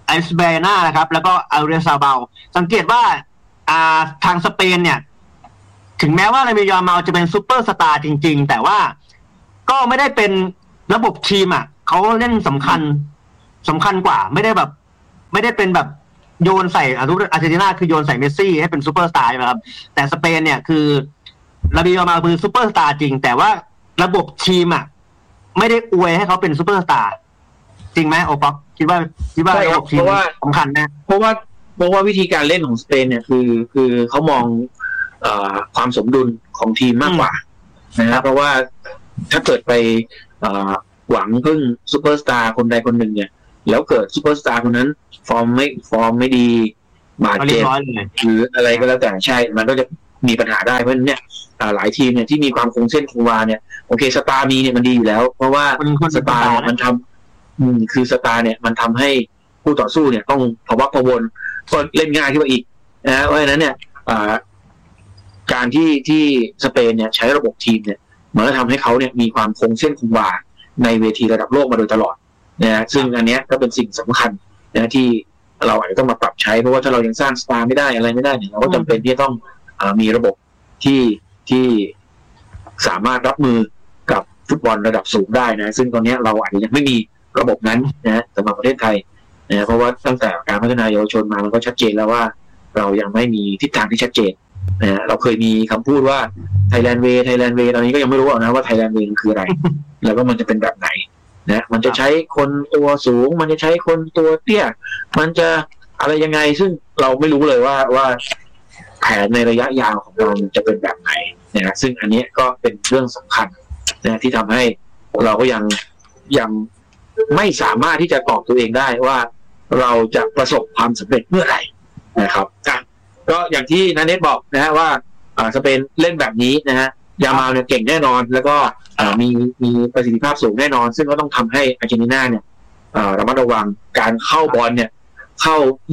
S4: ไอสเบนานะครับแล้วก็อัลเรซาเบาสังเกตว่าทางสเปนเนี่ยถึงแม้ว่าลามินยามาลจะเป็นซูเปอร์สตาร์จริงๆแต่ว่าก็ไม่ได้เป็นระบบทีมเขาเล่นสำคัญกว่าไม่ได้เป็นแบบโยนใส่อาร์เจนตินาคือโยนใส่เมสซี่ให้เป็นซูเปอร์สตาร์ใช่ไหมครับแต่สเปนเนี่ยคือลามินยามาลคือซูเปอร์สตาร์จริงแต่ว่าระบบทีมไม่ได้อวยให้เขาเป็นซูเปอร์สตาร์จริงไหมโอป๊อกคิดว่าระบบทีมสำคัญนะ
S3: เพราะว่าวิธีการเล่นของสเปนเนี่ยคือเขามองความสมดุลของทีมมากกว่านะครับเพราะว่าถ้าเกิดไปหวังพึ่งซูเปอร์สตาร์คนใดคนหนึ่งเนี่ยแล้วเกิดซูเปอร์สตาร์คนนั้นฟอร์มไม่ดีบาดเจ็บหรืออะไรก็แล้วแต่ใช่มันก็จะมีปัญหาได้เพราะฉะนั้นเนี่ยหลายทีมเนี่ยที่มีความคงเส้นคงวาเนี่ยโอเคสตาร์มีเนี่ยมันดีอยู่แล้วเพราะว่าสตาร์มันทำคือสตาร์เนี่ยมันทำให้ผู้ต่อสู้เนี่ยต้องพะวักพะวนก็เล่นง่ายขึ้นมาอีกนะเพราะฉะนั้นเนี่ยการที่สเปนเนี่ยใช้ระบบทีมเนี่ยมันก็ทำให้เขาเนี่ยมีความคงเส้นคงวาในเวทีระดับโลกมาโดยตลอดนะซึ่งอันเนี้ยก็เป็นสิ่งสำคัญนะที่เราอาจจะต้องมาปรับใช้เพราะว่าถ้าเรายังสร้างสตาร์ไม่ได้อะไรไม่ได้เนี่ยเราก็จำเป็นที่จะต้องมีระบบที่สามารถรับมือกับฟุตบอลระดับสูงได้นะซึ่งตอนนี้เราอาจจะยังไม่มีระบบนั้นนะสำหรับประเทศไทยนะเพราะว่าตั้งแต่การพัฒนาเยาวชนมามันก็ชัดเจนแล้วว่าเรายังไม่มีทิศทางที่ชัดเจนนะเราเคยมีคำพูดว่า Thailand Way ตอนนี้ก็ยังไม่รู้นะว่า Thailand Way คืออะไร แล้วก็มันจะเป็นแบบไหนนะมันจะใช้คนตัวสูงมันจะใช้คนตัวเตี้ยมันจะอะไรยังไงซึ่งเราไม่รู้เลยว่าแผนในระยะยาวของเราจะเป็นแบบไหนนะซึ่งอันนี้ก็เป็นเรื่องสำคัญนะที่ทำให้เราก็ยังไม่สามารถที่จะตอบตัวเองได้ว่าเราจะประสบความสำเร็จเมื่อไหร่นะครับก็อย่างที่นาเนตบอกนะฮะว่าสเปนเล่นแบบนี้นะฮะยามาลเนี่ยเก่งแน่นอนแล้วก็มีประสิทธิภาพสูงแน่นอนซึ่งก็ต้องทำให้อาร์เจนตินาเนี่ยระมัดระวังการเข้าบอลเนี่ยเข้า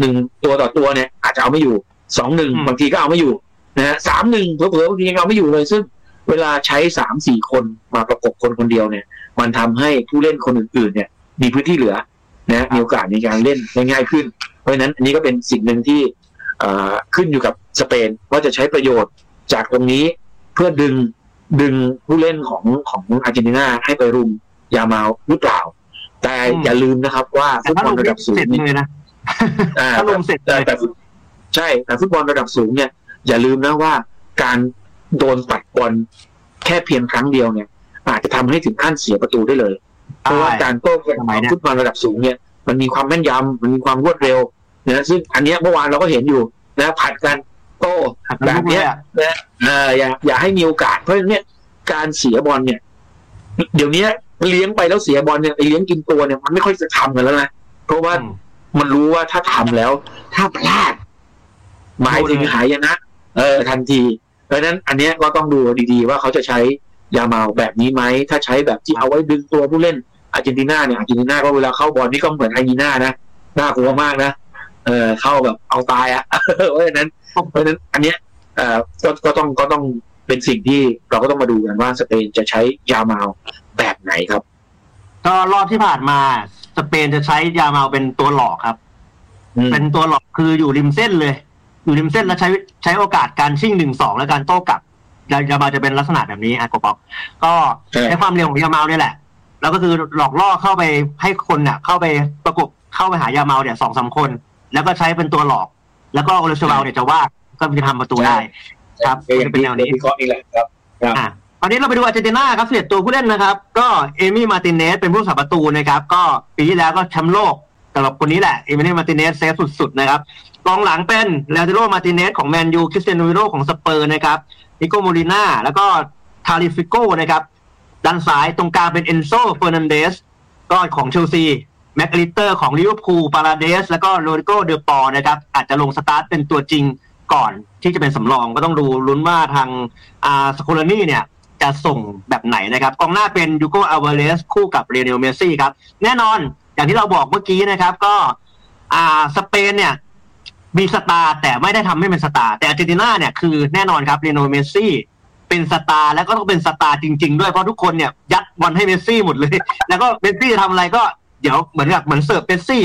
S3: 1ตัวต่อตัวเนี่ยอาจจะเอาไม่อยู่ 2-1 บางทีก็เอาไม่อยู่นะฮะ 3-1 เผลอๆบางทีเอาไม่อยู่เลยซึ่งเวลาใช้ 3-4 คนมาประกบคนเดียวเนี่ยมันทำให้ผู้เล่นคนอื่นๆเนี่ยมีพื้นที่เหลือนะมีโอกาสในการเล่นได้ง่ายขึ้นเพราะฉะนั้นอันนี้ก็เป็นสิ่งหนึ่งที่ขึ้นอยู่กับสเปนว่าจะใช้ประโยชน์จากตรงนี้เพื่อดึงผู้เล่นของอาร์เจนตินาให้ไปรุมยามาลหรือเปล่าแต่อย่าลืมนะครับว่าฟุตบอลระดับสูง
S4: เลยนะถ้าลงเสร็จ
S3: แต่ใช่แต่ฟุตบอลระดับสูงเนี่ยอย่าลืมนะว่าการโดนตัดบอลแค่เพียงครั้งเดียวเนี่ยอาจจะทำให้ถึงขั้นเสียประตูได้เลยเพราะว่าการโต้กลับของฟุตบอลระดับสูงเนี่ยมันมีความแม่นยำมันมีความรวดเร็วนะซึ่งอันนี้เมื่อวานเราก็เห็นอยู่นะผัดกันโต้แบบนี้นะอย่าให้มีโอกาสเพราะฉะนั้นเนี่ยการเสียบอลเนี่ยเดี๋ยวนี้เลี้ยงไปแล้วเสียบอลเนี่ยไอ้เลี้ยงกินตัวเนี่ยมันไม่ค่อยจะทำกันแล้วนะเพราะว่ามันรู้ว่าถ้าทำแล้วถ้าพลาดหมายถึงหายนะทันทีเพราะฉะนั้นอันนี้ก็ต้องดูดีๆว่าเขาจะใช้ยามาลแบบนี้ไหมถ้าใช้แบบที่เอาไว้ดึงตัวผู้เล่นอาร์เจนตินาเนี่ยอาร์เจนตินาก็เวลาเข้าบอลนี่ก็เหมือนไฮยีน่านะน่ากลัวมากนะเข้าแบบเอาตายเพราะฉะนั้นอันเนี้ยก็ต้องเป็นสิ่งที่เราก็ต้องมาดูกันว่าสเปนจะใช้ยามาลแบบไหนครับ
S4: ก็รอบที่ผ่านมาสเปนจะใช้ยามาลเป็นตัวหลอกครับเป็นตัวหลอกคืออยู่ริมเส้นเลยอยู่ริมเส้นแล้วใช้โอกาสการชิ่ง 1-2 และการโต้กลับยามาลจะเป็นลักษณะแบบนี้โกป๊อกก็ใช้ความเร็วของยามาลนี่แหละแล้วก็คือหลอกล่อเข้าไปให้คนเนี่ยเข้าไปประกบเข้าไปหายามาลเนี่ย 2-3 คนแล้วก็ใช้เป็นตัวหลอกแล้วก็โอเลชวาลเนี่ยจะว่าก็จะทำประตูได้ครับจะเป็นแนวนี้
S3: วิเคราะห์นี่แหละครับ
S4: ตอนนี้เราไปดูอาร์เจนตินาครับเสียตัวผู้เล่นนะครับก็เอมี่มาร์ติเนสเป็นผู้รักษาประตูนะครับก็ปีที่แล้วก็แชมป์โลกสำหรับคนนี้แหละเอมี่มาร์ติเนสเซฟสุดๆนะครับกองหลังเป็นเลโอมาร์ติเนสของแมนยูคริสเตียโนโรนัลโดของสเปอร์นะครับนิโกโมลิน่าแล้วก็ทาลิฟิโก้นะครับด้านซ้ายตรงกลางเป็นเอนโซเฟอร์นันเดสก็ของเชลซีแม็กอลิสเตอร์ของลิเวอร์พูลปาราเดสแล้วก็โรดิโกเดอปอร์นะครับอาจจะลงสตาร์ทเป็นตัวจริงก่อนที่จะเป็นสำรองก็ต้องดูลุ้นว่าทางสโคลานี่เนี่ยจะส่งแบบไหนนะครับกองหน้าเป็นยูโกอัลวาเรสคู่กับเรเนลเมสซี่ครับแน่นอนอย่างที่เราบอกเมื่อกี้นะครับก็สเปนเนี่ยมีสตาร์แต่ไม่ได้ทำให้เป็นสตาร์แต่อาร์เจนตินาเนี่ยคือแน่นอนครับเรเนลเมสซี่เป็นสตาร์แล้วก็ต้องเป็นสตาร์จริงๆด้วยเพราะทุกคนเนี่ยยัดบอลให้เมสซี่หมดเลยแล้วก็เมสซี่ทำอะไรก็เดี๋ยวเหมือนเสิร์ฟเมสซี่ส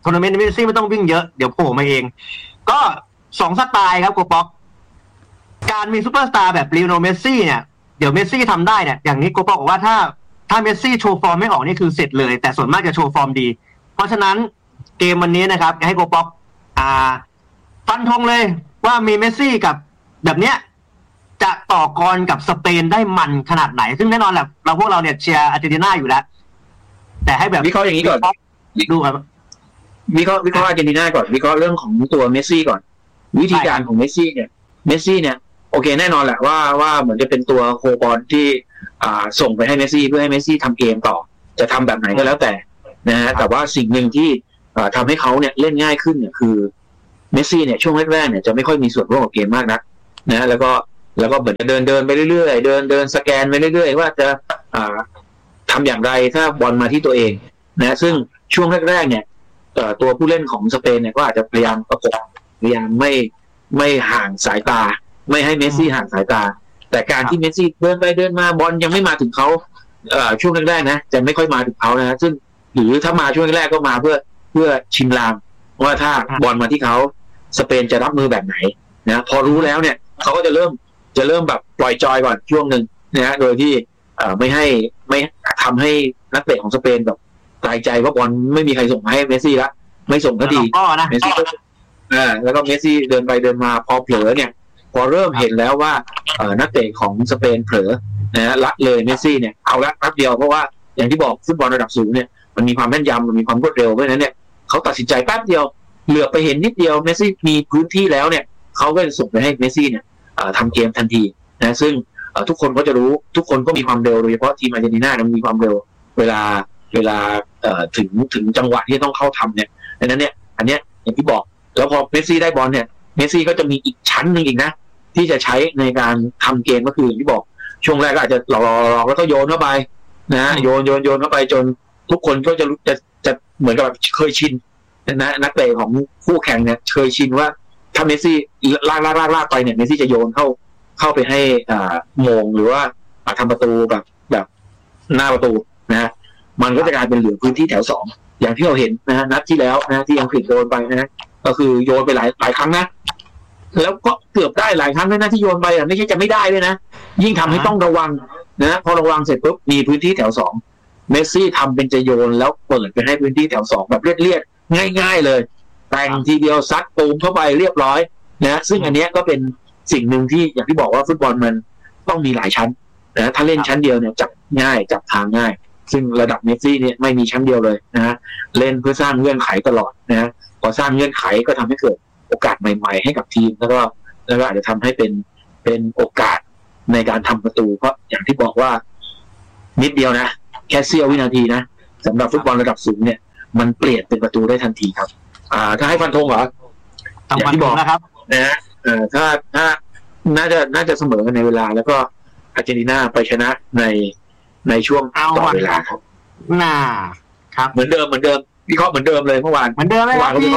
S4: ทัวร์นาเมนต์เมสซี่ไม่ต้องวิ่งเยอะเดี๋ยวโผล่มาเองก็2สไตล์ครับโกป๊อกการมีซูเปอร์สตาร์แบบลีโอเนลเมสซี่เนี่ยเดี๋ยวเมสซี่ทำได้เนี่ยอย่างนี้โกป๊อกบอกว่าถ้าเมสซี่โชว์ฟอร์มไม่ออกนี่คือเสร็จเลยแต่ส่วนมากจะโชว์ฟอร์มดีเพราะฉะนั้นเกมวันนี้นะครับให้โกป๊อกฟันธงเลยว่ามีเมสซี่กับแบบเนี้ยจะต่อกรกับสเปนได้มันขนาดไหนซึ่งแน่นอนแหละพวกเราเนี่ยเชียร์อาร์เจนตินาอยู่แล้วแต่ให้แบบ
S3: วิเคราะห์อย่างนี้ก่อน
S4: ดูครับ
S3: วิเคราะห์อาร์เจนตินาก่อนวิเคราะห์เรื่องของตัวเมสซี่ก่อนวิธีการของเมสซี่เนี่ยโอเคแน่นอนแหละว่าเหมือนจะเป็นตัวโคบอลที่ส่งไปให้เมสซี่เพื่อให้เมสซี่ทำเกมต่อจะทำแบบไหนก็แล้วแต่นะฮะแต่ว่าสิ่งหนึ่งที่ทำให้เขาเนี่ยเล่นง่ายขึ้นเนี่ยคือเมสซี่เนี่ยช่วงแรกๆเนี่ยจะไม่ค่อยมีส่วนร่วมกับเกมมากนักนะแล้วก็เหมือนจะเดินไปเรื่อยๆเดินสแกนไปเรื่อยๆว่าจะทำอย่างไรถ้าบอลมาที่ตัวเองนะซึ่งช่วงแรกๆเนี่ยตัวผู้เล่นของสเปนเนี่ยก็อาจจะพยายามประกบพยายามไม่ห่างสายตาไม่ให้เมสซี่ห่างสายตาแต่การที่เมสซี่เดินไปเดินมาบอลยังไม่มาถึงเขาช่วงแรกๆนะจะไม่ค่อยมาถึงเขานะซึ่งหรือถ้ามาช่วงแรกก็มาเพื่อชิมลางว่าถ้าบอลมาที่เขาสเปนจะรับมือแบบไหนนะพอรู้แล้วเนี่ยเขาก็จะเริ่มแบบปล่อยจอยก่อนช่วงนึงนะโดยที่ไม่ทำให้นักเตะของสเปนแบบตายใจว่าบอลไม่มีใครส่งให้เมสซี่ละไม่ส่งก็ดีเมสซี่แล้วก็เมสซี่เดินไปเดินมาพอเผลอเนี่ยพอเริ่มเห็นแล้วว่านักเตะของสเปนเผลอนะละเลยเมสซี่เนี่ยเอาละแป๊บเดียวเพราะว่าอย่างที่บอกฟุตบอลระดับสูงเนี่ยมันมีความแม่นยำมันมีความรวดเร็วเพราะฉะนั้นเนี่ยเขาตัดสินใจแป๊บเดียวเหลือไปเห็นนิดเดียวเมสซี่มีพื้นที่แล้วเนี่ยเขาก็จะส่งไปให้เมสซี่เนี่ยทำเกมทันทีนะซึ่งทุกคนก็จะรู้ทุกคนก็มีความเร็วโดยเฉพาะทีมอาร์เจนตินามันมีความเร็วเวลาถึงจังหวะที่ต้องเข้าทำเนี่ยดังนั้นเนี่ยอันเนี้ยอย่างที่บอกแล้วพอเมสซี่ได้บอลเนี่ยเมสซี่ก็จะมีอีกชั้นนึงอีกนะที่จะใช้ในการทำเกมก็คืออย่างที่บอกช่วงแรกก็อาจจะหลอกแล้วก็โยนเข้าไปนะโยนเข้าไปจนทุกคนก็จะเหมือนกับแบบเคยชินนะนักเตะของคู่แข่งเนี่ยเคยชินว่าถ้าเมสซี่ลากไปเนี่ยเมสซี่จะโยนเข้าไปให้โมงหรือว่าทำประตูแบบหน้าประตูนะมันก็จะกลายเป็นเหลือพื้นที่แถว2อย่างที่เราเห็นนะนัดที่แล้วนะที่อังกฤษโยนไปนะก็คือโยนไปหลายครั้งนะแล้วก็เกือบได้หลายครั้งเลยนะที่โยนไปไม่ใช่จะไม่ได้ด้วยนะยิ่งทำให้ต้องระวังนะพอระวังเสร็จปุ๊บมีพื้นที่แถว2เมสซี่ทำเป็นจะโยนแล้วเปิดไปให้พื้นที่แถว2แบบเลียดง่ายๆเลยแต่งทีเดียวซัดตูมเข้าไปเรียบร้อยนะซึ่งอันนี้ก็เป็นสิ่งหนึ่งที่อย่างที่บอกว่าฟุตบอลมันต้องมีหลายชั้นนะถ้าเล่นชั้นเดียวเนี่ยจับง่ายจับทางง่ายซึ่งระดับเมสซี่เนี่ยไม่มีชั้นเดียวเลยนะเล่นเพื่อสร้างเงื่อนไขตลอดนะพอสร้างเงื่อนไขก็ทำให้เกิดโอกาสใหม่ๆให้กับทีมแล้วก็อาจจะทำให้เป็นโอกาสในการทำประตูเพราะอย่างที่บอกว่านิดเดียวนะแค่เสี้ยววินาทีนะสำหรับฟุตบอลระดับสูงเนี่ยมันเปลี่ยนเป็นประตูได้ทันทีครับถ้าให้ฟันธงเหรออย่างที่บอกนะครับนะถ้าน่าจะเสมอกันในเวลาแล้วก็อาร์เจนตินาไปชนะในช่วงต่อเวลาครับ
S4: ครับ
S3: เหมือนเดิมวิเคราะห์เหมือนเดิมเลยเมื่อวาน
S4: เหมือนเดิมไหมครับพี่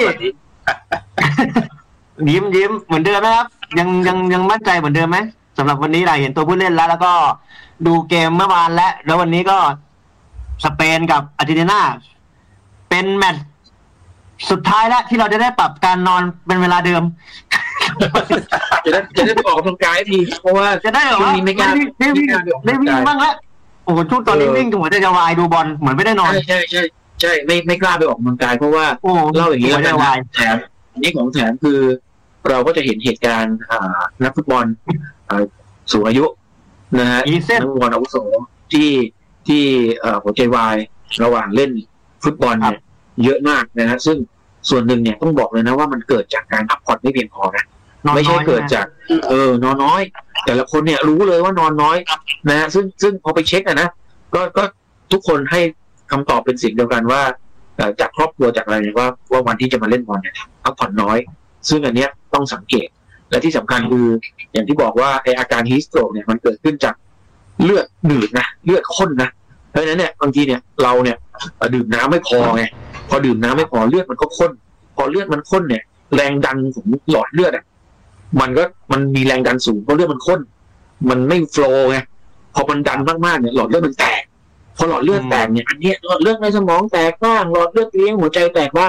S4: ยิ้มเหมือนเดิมไหมครับยังมั่นใจเหมือนเดิมไหมสำหรับวันนี้เราเห็นตัวผู้เล่นแล้วก็ดูเกมเมื่อวานแล้ววันนี้ก็สเปนกับอาร์เจนตินาเป็นแมตช์สุดท้ายแล้วที่เราจะได้ปรับการนอนเป็นเวลาเดิม
S3: จะได้ไปออกกำลังกายทีเพราะว่า
S4: จะได้ช่วงนี้ไม่กล้าได้วิ่งบ้างแล้วโอ้โหช่วงตอนนี้วิ่งหัวจะวายดูบอลเหมือนไม่ได้นอน
S3: ใช่ไม่กล้าไปออกกำลังกายเพราะว่าเล่าอย่างนี้แล้วกันแถมนี่ของแถมคือเราก็จะเห็นเหตุการณ์นักฟุตบอลสูงอายุนะฮะนักฟุตบอลอาวุโสที่หัวใจวายระหว่างเล่นฟุตบอลเนี่ยเยอะมากนะฮะซึ่งส่วนหนึ่งเนี่ยต้องบอกเลยนะว่ามันเกิดจากการพักผ่อนไม่เพียงพอนะไม่ใช่เกิดจากนอนน้อยแต่ละคนเนี่ยรู้เลยว่านอนน้อยนะฮะซึ่งพอไปเช็คนะก็ทุกคนให้คำตอบเป็นสิ่งเดียวกันว่าจากครอบครัวจากอะไรเนี่ยว่าวันที่จะมาเล่นบอลเนี่ยพักผ่อนน้อยซึ่งอันเนี้ยต้องสังเกตและที่สำคัญคืออย่างที่บอกว่าไออาการฮีสโตรกเนี่ยมันเกิดขึ้นจากเลือดหนืดนะเลือดข้นนะเพราะฉะนั้นเนี่ยบางทีเนี่ยเราเนี่ยดื่มน้ำไม่พอไงพอดื่มน้ำไม่พอเลือดมันก็ข้นพอเลือดมันข้นเนี่ยแรงดันของหลอดเลือดอ่ะมันมีแรงดันสูงเพราะเลือดมันข้นมันไม่โฟลว์ไงพอมันดันมากๆเนี่ยหลอดเลือดมันแตกพอหลอดเลือดแตกเนี่ยอันนี้หลอดเลือดในสมองแตกบ้างหลอดเลือดเลี้ยงหัวใจแตกบ้าง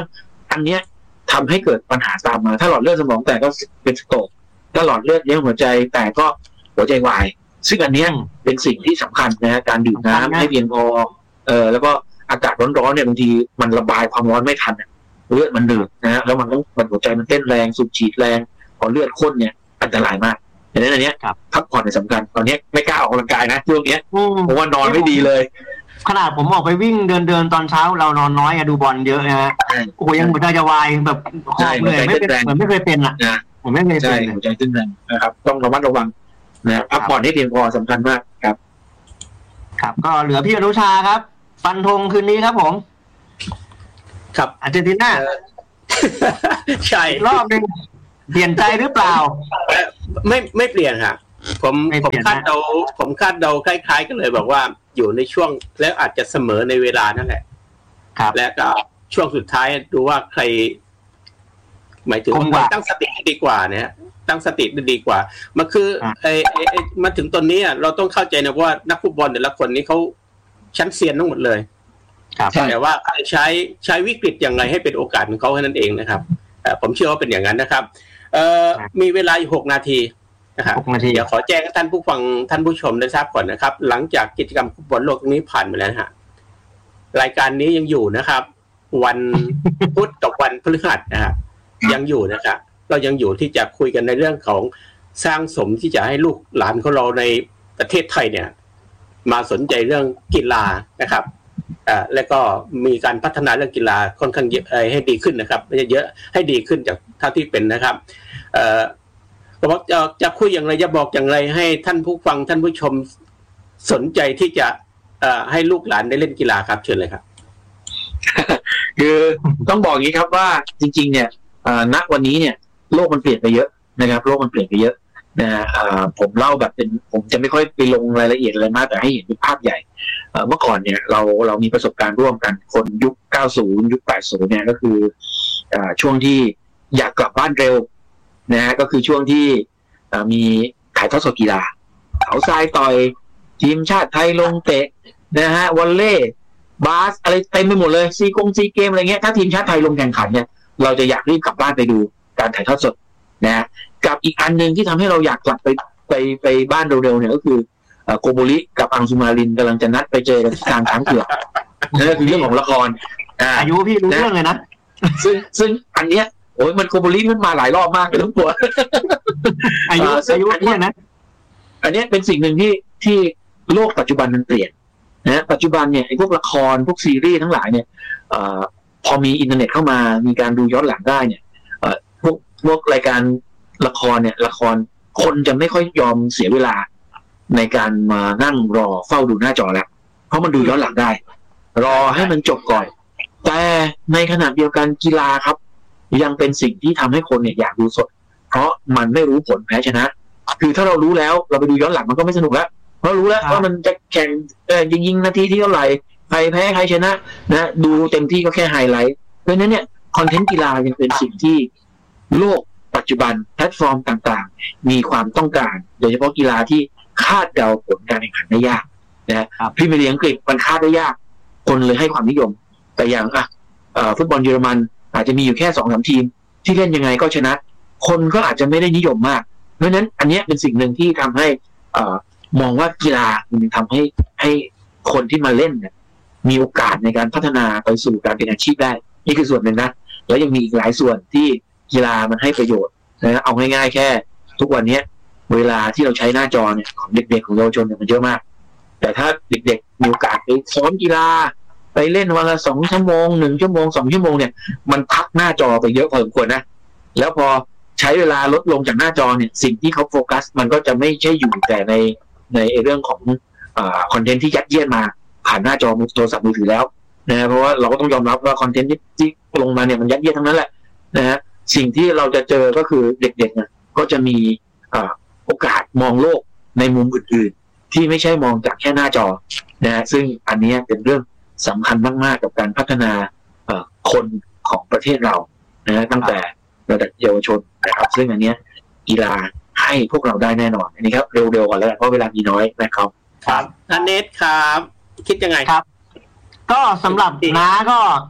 S3: อันเนี้ยทำให้เกิดปัญหาตามมาถ้าหลอดเลือดสมองแตกก็เป็นสโตรกถ้าหลอดเลือดเลี้ยงหัวใจแตกก็หัวใจวายซึ่งอันเนี้ยเป็นสิ่งที่สำคัญนะการดื่มน้ำให้เพียงพอแล้วก็อากาศร้อนๆเนี่ยบางทีมันระบายความร้อนไม่ทันเลือดมันหนืดนะแล้วมันหัวใจมันเต้นแรงสูบฉีดแรงพอเลือดข้นเนี่ยอันตรายมากดังนั้นอันเนี้ยพักผ่อนสำคัญตอนนี้ไม่กล้าออกกำลังกายนะช่วงนี้เพราะว่านอนไม่ดีเลย
S4: ขนาดผมออกไปวิ่งเดินตอนเช้าเรานอนน้อยดูบอลเยอะนะฮะโอ้ยังหัวใจจะวายแบบหอบเหนื่อยไม่เคยเป็นอ่ะผมไม่เคยเป็น
S3: หัวใจเต้นแรงนะครับต้องระมัดระวังนะพักผ่อนให้เพียงพอสำคัญมากครับ
S4: ครับก็เหลือพี่อนุชาครับฟันธงคืนนี้ครับผม
S5: ครับ
S4: อาร์เจนตินา
S5: ใช่
S4: รอบนึงเปลี่ยนใจหรือเปล่า
S5: ไม่เปลี่ยนค่ะผมคาดเดาคล้ายๆกันเลยบอกว่าอยู่ในช่วงแล้วอาจจะเสมอในเวลานั่นแหละ
S4: ครับ
S5: แล้วก็ช่วงสุดท้ายดูว่าใครหมายถึงตั้งสติดีกว่าเนี่ยตั้งสติดีกว่ามันคือมาถึงตอนนี้เราต้องเข้าใจนะว่านักฟุตบอลแต่ละคนนี้เขาชั้นเซียนทั้งหมดเลยแต่ว่าใช้วิกฤตอย่างไรให้เป็นโอกาสของเขาแค่นั้นเองนะครับผมเชื่อว่าเป็นอย่างนั้นนะครับมีเวลาอยู่6 นาทีนะครับเดี๋ยวขอแจ้งให้ท่านผู้ฟังท่านผู้ชมได้ทราบก่อนนะครับหลังจากกิจกรรมฟุตบอลโลกตรงนี้ผ่านไปแล้วฮะรายการนี้ยังอยู่นะครับวันพุธกับวันพฤหัสนะครับยังอยู่นะครับเรายังอยู่ที่จะคุยกันในเรื่องของสร้างสมที่จะให้ลูกหลานของเราในประเทศไทยเนี่ยมาสนใจเรื่องกีฬานะครับแล้วก็มีการพัฒนาเรื่องกีฬาค่อนข้างเยอะให้ดีขึ้นนะครับไม่ใช่เยอะให้ดีขึ้นจากเท่าที่เป็นนะครับก็บอกจะคุยอย่างไรจะบอกอย่างไรให้ท่านผู้ฟังท่านผู้ชมสนใจที่จะให้ลูกหลานได้เล่นกีฬาครับเชิญเลยครับ
S3: คือต้องบอกอย่างนี้ครับว่าจริงๆเนี่ยณวันนี้เนี่ยโลกมันเปลี่ยนไปเยอะนะครับโลกมันเปลี่ยนไปเยอะนะผมเล่าแบบผมจะไม่ค่อยไปลงรายละเอียดอะไรมากแต่ให้เห็นเป็นภาพใหญ่เมื่อก่อนเนี่ยเรามีประสบการณ์ร่วมกันคนยุค90ยุค80เนี่ยก็คือช่วงที่อยากกลับบ้านเร็วนะฮะก็คือช่วงที่มีถ่ายทอดสดกีฬาเขาทรายต่อยทีมชาติไทยลงเตะนะฮะวอลเลย์บาสอะไรเต็มไปหมดเลยซีเกมอะไรเงี้ยถ้าทีมชาติไทยลงแข่งขันเนี่ยเราจะอยากรีบกลับบ้านไปดูการถ่ายทอดสดนะกับอีกอันนึงที่ทำให้เราอยากกลับไปบ้านเร็วๆเนี่ยก็คือโกโบริกับอังสุมารินกำลังจะนัดไปเจอกันกลางช้างเผือกนั่นคือเรื่องของละคร
S4: อายุพี่รู้เรื่องเลยนะ
S3: ซึ่งอันเนี้ยโอ้ยมันโกโบริมันมาหลายรอบมากเลยทุกตัว
S4: อายุเนี่ยนะ
S3: อันนี้เป็นสิ่งหนึ่งที่โลกปัจจุบันมันเปลี่ยนนะปัจจุบันเนี่ยไอ้พวกละครพวกซีรีส์ทั้งหลายเนี่ยพอมีอินเทอร์เน็ตเข้ามามีการดูย้อนหลังได้เนี่ยพวกรายการละครเนี่ยละครคนจะไม่ค่อยยอมเสียเวลาในการมานั่งรอเฝ้าดูหน้าจอแล้วเพราะมันดูย้อนหลังได้รอให้มันจบก่อนแต่ในขณะเดียวกันกีฬาครับยังเป็นสิ่งที่ทำให้คนเนี่ยอยากดูสดเพราะมันไม่รู้ผลแพ้ชนะคือถ้าเรารู้แล้วเราไปดูย้อนหลังมันก็ไม่สนุกแล้วเพราะรู้แล้วว่ามันจะแข่งยิงนาทีที่เท่าไหร่ใครแพ้ใครชนะนะดูเต็มที่ก็แค่ไฮไลท์เพราะฉะนั้นเนี่ยคอนเทนต์กีฬายังเป็นสิ่งที่โลกปัจจุบันแพลตฟอร์มต่างๆมีความต้องการโดยเฉพาะกีฬาที่คาดเดาผลการแข่งขันได้ยากนะพรีเมียร์ลีกอังกฤษมันคาดได้ยากคนเลยให้ความนิยมแต่อย่างฟุตบอลเยอรมันอาจจะมีอยู่แค่ 2-3 ทีมที่เล่นยังไงก็ชนะคนก็อาจจะไม่ได้นิยมมากเพราะฉะนั้นอันนี้เป็นสิ่งหนึ่งที่ทำให้มองว่ากีฬามันทำให้คนที่มาเล่นเนี่ยมีโอกาสในการพัฒนาไปสู่การเป็นอาชีพได้นี่คือส่วนหนึ่งนะแล้วยังมีอีกหลายส่วนที่กีฬามันให้ประโยชน์นะเอาง่ายๆแค่ทุกวันนี้เวลาที่เราใช้หน้าจอเนี่ยของเด็กๆของเยาวชนเนี่ยมันเยอะมากแต่ถ้าเด็กๆมีโอกาสไปซ้อมกีฬาไปเล่นวันละ2 ชั่วโมง1 ชั่วโมง2 ชั่วโมงเนี่ยมันพักหน้าจอไปเยอะพอสมควรนะแล้วพอใช้เวลาลดลงจากหน้าจอเนี่ยสิ่งที่เขาโฟกัสมันก็จะไม่ใช่อยู่แต่ในเรื่องของคอนเทนต์ที่ยัดเยียดมาผ่านหน้าจอโทรศัพท์มือถือแล้วนะเพราะว่าเราก็ต้องยอมรับว่าคอนเทนต์ที่ลงมาเนี่ยมันยัดเยียดทั้งนั้นแหละนะฮะสิ่งที่เราจะเจอก็คือเด็กๆเนี่ยก็จะมีโอกาสมองโลกในมุมอื่นๆที่ไม่ใช่มองจากแค่หน้าจอนะซึ่งอันนี้เป็นเรื่องสำคัญมากๆกับการพัฒนาคนของประเทศเรานะตั้งแต่ระดับเยาวชนนะครับซึ่งอันนี้กีฬาให้พวกเราได้แน่นอนอันนี้ครับเร็วๆก่อนแล้วเพราะเวลามีน้อยนะครับ
S5: ครับอันเนทครับคิดยังไง
S4: ครับก็สำหรับน้าก็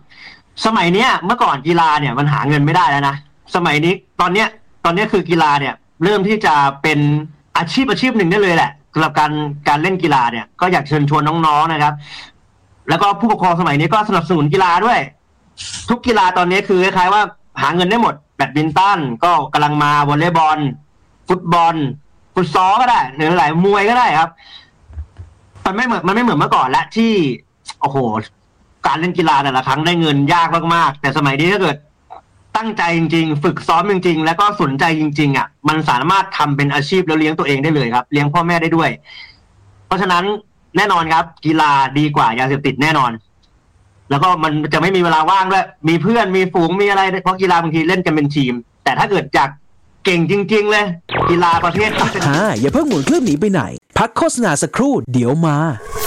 S4: สมัยเนี้ยเมื่อก่อนกีฬาเนี่ยมันหาเงินไม่ได้แล้วนะสมัยนี้ตอนเนี้ยคือกีฬาเนี่ยเริ่มที่จะเป็นอาชีพหนึ่งได้เลยแหละสำหรับการเล่นกีฬาเนี่ยก็อยากเชิญชวนน้องๆนะครับแล้วก็ผู้ปกครองสมัยนี้ก็สนับสนุนกีฬาด้วยทุกกีฬาตอนนี้คือคล้ายๆว่าหาเงินได้หมดแบดมินตันก็กำลังมาวอลเลย์บอลฟุตบอลฟุตซอลก็ได้หรือหลายมวยก็ได้ครับมันไม่เหมือนเมื่อก่อนและที่โอ้โหการเล่นกีฬาแต่ละครั้งได้เงินยากมากๆแต่สมัยนี้ถ้าเกิดตั้งใจจริงๆฝึกซ้อมจริงๆแล้วก็สนใจจริงๆอ่ะมันสามารถทำเป็นอาชีพแล้วเลี้ยงตัวเองได้เลยครับเลี้ยงพ่อแม่ได้ด้วยเพราะฉะนั้นแน่นอนครับกีฬาดีกว่ายาเสพติดแน่นอนแล้วก็มันจะไม่มีเวลาว่างด้วยมีเพื่อนมีฝูงมีอะไรเพราะกีฬาบางทีเล่นกันเป็นทีมแต่ถ้าเกิดอยากเก่งจริงๆเลยกีฬาประเภท
S6: อย่าเพิ่งหมุนเครื่องหนีไปไหนพักโฆษณาสักครู่เดี๋ยวมา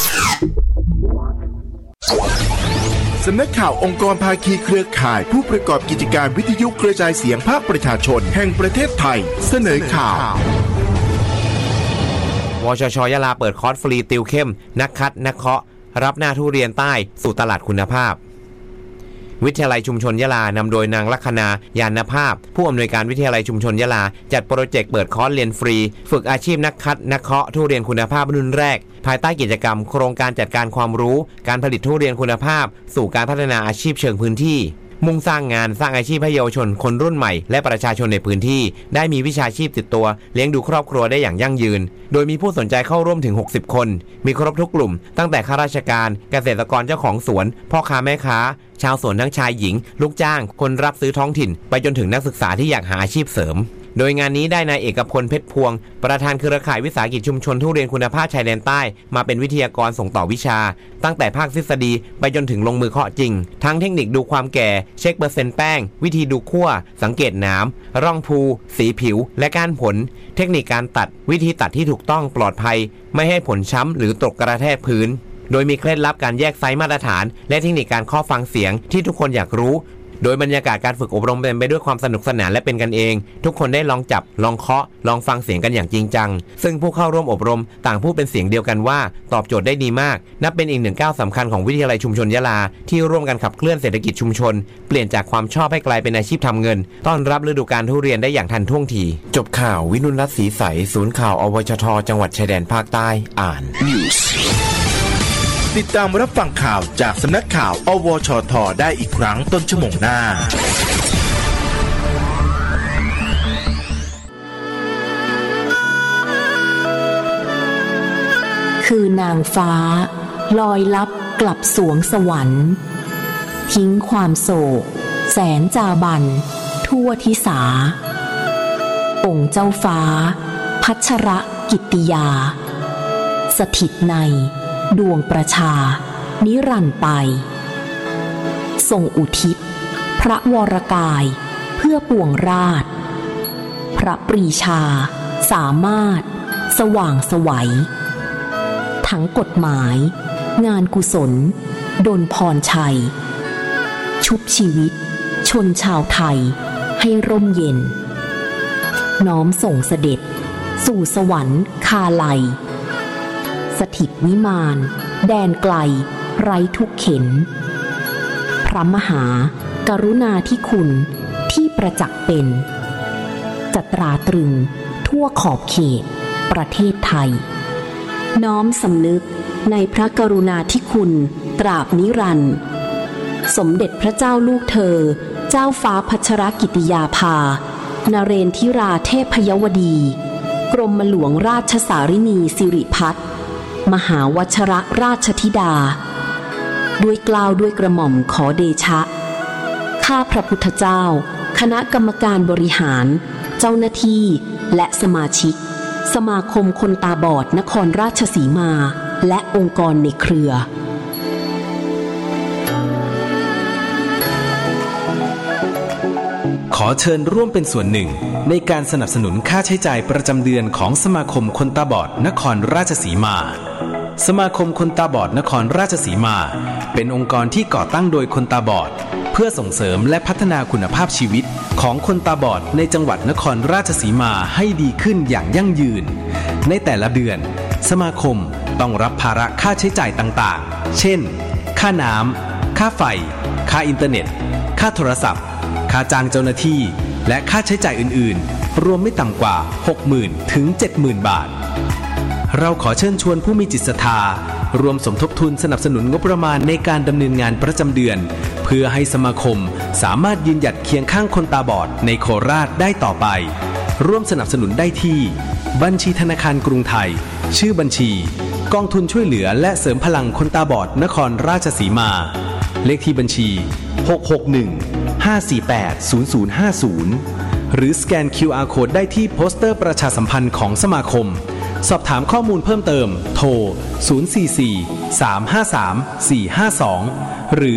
S7: สำนักข่าวองค์กรภาคีเครือข่ายผู้ประกอบกิจการวิทยุกระจายเสียงภาคประชาชนแห่งประเทศไทยเสนอข่าว
S8: วชช.ยะลาเปิดคอร์สฟรีติวเข้มนักคัดนักเคาะรับหน้าทุเรียนใต้สู่ตลาดคุณภาพวิทยาลัยชุมชนยะลานำโดยนางลัคนา ยานภาพผู้อำนวยการวิทยาลัยชุมชนยะลาจัดโปรเจกต์เปิดคอร์สเรียนฟรีฝึกอาชีพนักคัดนักเคาะทุเรียนคุณภาพรุ่นแรกภายใต้กิจกรรมโครงการจัดการความรู้การผลิตทุเรียนคุณภาพสู่การพัฒนาอาชีพเชิงพื้นที่มุ่งสร้างงานสร้างอาชีพให้เยาวชนคนรุ่นใหม่และประชาชนในพื้นที่ได้มีวิชาชีพติดตัวเลี้ยงดูครอบครัวได้อย่างยั่งยืนโดยมีผู้สนใจเข้าร่วมถึง60คนมีครบทุกกลุ่มตั้งแต่ข้าราชการเกษตรกรเจ้าของสวนพ่อค้าแม่ค้าชาวสวนทั้งชายหญิงลูกจ้างคนรับซื้อท้องถิ่นไปจนถึงนักศึกษาที่อยากหาอาชีพเสริมโดยงานนี้ได้นายเอกพลเพชรพวงประธานเครือข่ายวิสาหกิจชุมชนทุเรียนคุณภาพชายแดนใต้มาเป็นวิทยากรส่งต่อวิชาตั้งแต่ภาคทฤษฎีไปจนถึงลงมือเคาะจริงทั้งเทคนิคดูความแก่เช็คเปอร์เซ็นต์แป้งวิธีดูคั่วสังเกตหนามร่องภูสีผิวและก้านผลเทคนิคการตัดวิธีตัดที่ถูกต้องปลอดภัยไม่ให้ผลช้ำหรือตกกระแทกพื้นโดยมีเคล็ดลับการแยกไซส์มาตรฐานและเทคนิคการเคาะฟังเสียงที่ทุกคนอยากรู้โดยบรรยากาศการฝึกอบรมเป็นไปด้วยความสนุกสนานและเป็นกันเองทุกคนได้ลองจับลองเคาะลองฟังเสียงกันอย่างจริงจังซึ่งผู้เข้าร่วมอบรมต่างพูดเป็นเสียงเดียวกันว่าตอบโจทย์ได้ดีมากนับเป็นอีกหนึ่งก้าวสำคัญของวิทยาลัยชุมชนยะลาที่ร่วมกันขับเคลื่อนเศรษฐกิจชุมชนเปลี่ยนจากความชอบให้กลายเป็นอาชีพทำเงินต้อนรับฤดูกาลทุเรียนได้อย่างทันท่วงทีจบข่าววินุรัตน์ศรีใสศูนย์ข่าวอวชทจังหวัดชายแดนภาคใต้อ่าน
S7: ติดตามรับฟังข่าวจากสำนักข่าวอวชทได้อีกครั้งต้นชั่วโมงหน้า
S9: คือนางฟ้าลอยลับกลับสวงสวรรค์ทิ้งความโศกแสนจาบันทั่วทิสาองค์เจ้าฟ้าพัชรกิตติยาสถิตในดวงประชานิรันดร์ไปทรงอุทิศพระวรกายเพื่อปวงราชพระปรีชาสามารถสว่างไสวทั้งกฎหมายงานกุศลดลพรชัยชุบชีวิตชนชาวไทยให้ร่มเย็นน้อมส่งเสด็จสู่สวรรค์คาไลสถิตวิมานแดนไกลไร้ทุกเข็นพระมหากรุณาธิคุณที่ประจักษ์เป็นจะตราตรึงทั่วขอบเขตประเทศไทยน้อมสำนึกในพระกรุณาธิคุณตราบนิรันดร์สมเด็จพระเจ้าลูกเธอเจ้าฟ้าพัชรกิติยาภานเรนทิราเทพยวดีกรมหลวงราชสารินีสิริพัฒน์มหาวชรราชธิดาด้วยเกล้าด้วยกระหม่อมขอเดชะข้าพระพุทธเจ้าคณะกรรมการบริหารเจ้าหน้าที่และสมาชิกสมาคมคนตาบอดนครราชสีมาและองค์กรในเครือ
S6: ขอเชิญร่วมเป็นส่วนหนึ่งในการสนับสนุนค่าใช้จ่ายประจำเดือนของสมาคมคนตาบอดนครราชสีมาสมาคมคนตาบอดนครราชสีมาเป็นองค์กรที่ก่อตั้งโดยคนตาบอดเพื่อส่งเสริมและพัฒนาคุณภาพชีวิตของคนตาบอดในจังหวัดนครราชสีมาให้ดีขึ้นอย่างยั่งยืนในแต่ละเดือนสมาคมต้องรับภาระค่าใช้จ่ายต่างๆเช่นค่าน้ำค่าไฟค่าอินเทอร์เน็ตค่าโทรศัพท์ค่าจ้างเจ้าหน้าที่และค่าใช้จ่ายอื่นๆรวมไม่ต่ำกว่า 60,000 ถึง 70,000 บาทเราขอเชิญชวนผู้มีจิตศรัทธารวมสมทบทุนสนับสนุนงบประมาณในการดำเนินงานประจำเดือนเพื่อให้สมาคมสามารถยืนหยัดเคียงข้างคนตาบอดในโคราชได้ต่อไปร่วมสนับสนุนได้ที่บัญชีธนาคารกรุงไทยชื่อบัญชีกองทุนช่วยเหลือและเสริมพลังคนตาบอดนครราชสีมาเลขที่บัญชี661-548-0050หรือสแกน QR Code ได้ที่โปสเตอร์ประชาสัมพันธ์ของสมาคมสอบถามข้อมูลเพิ่มเติมโทร044-353-452หรือ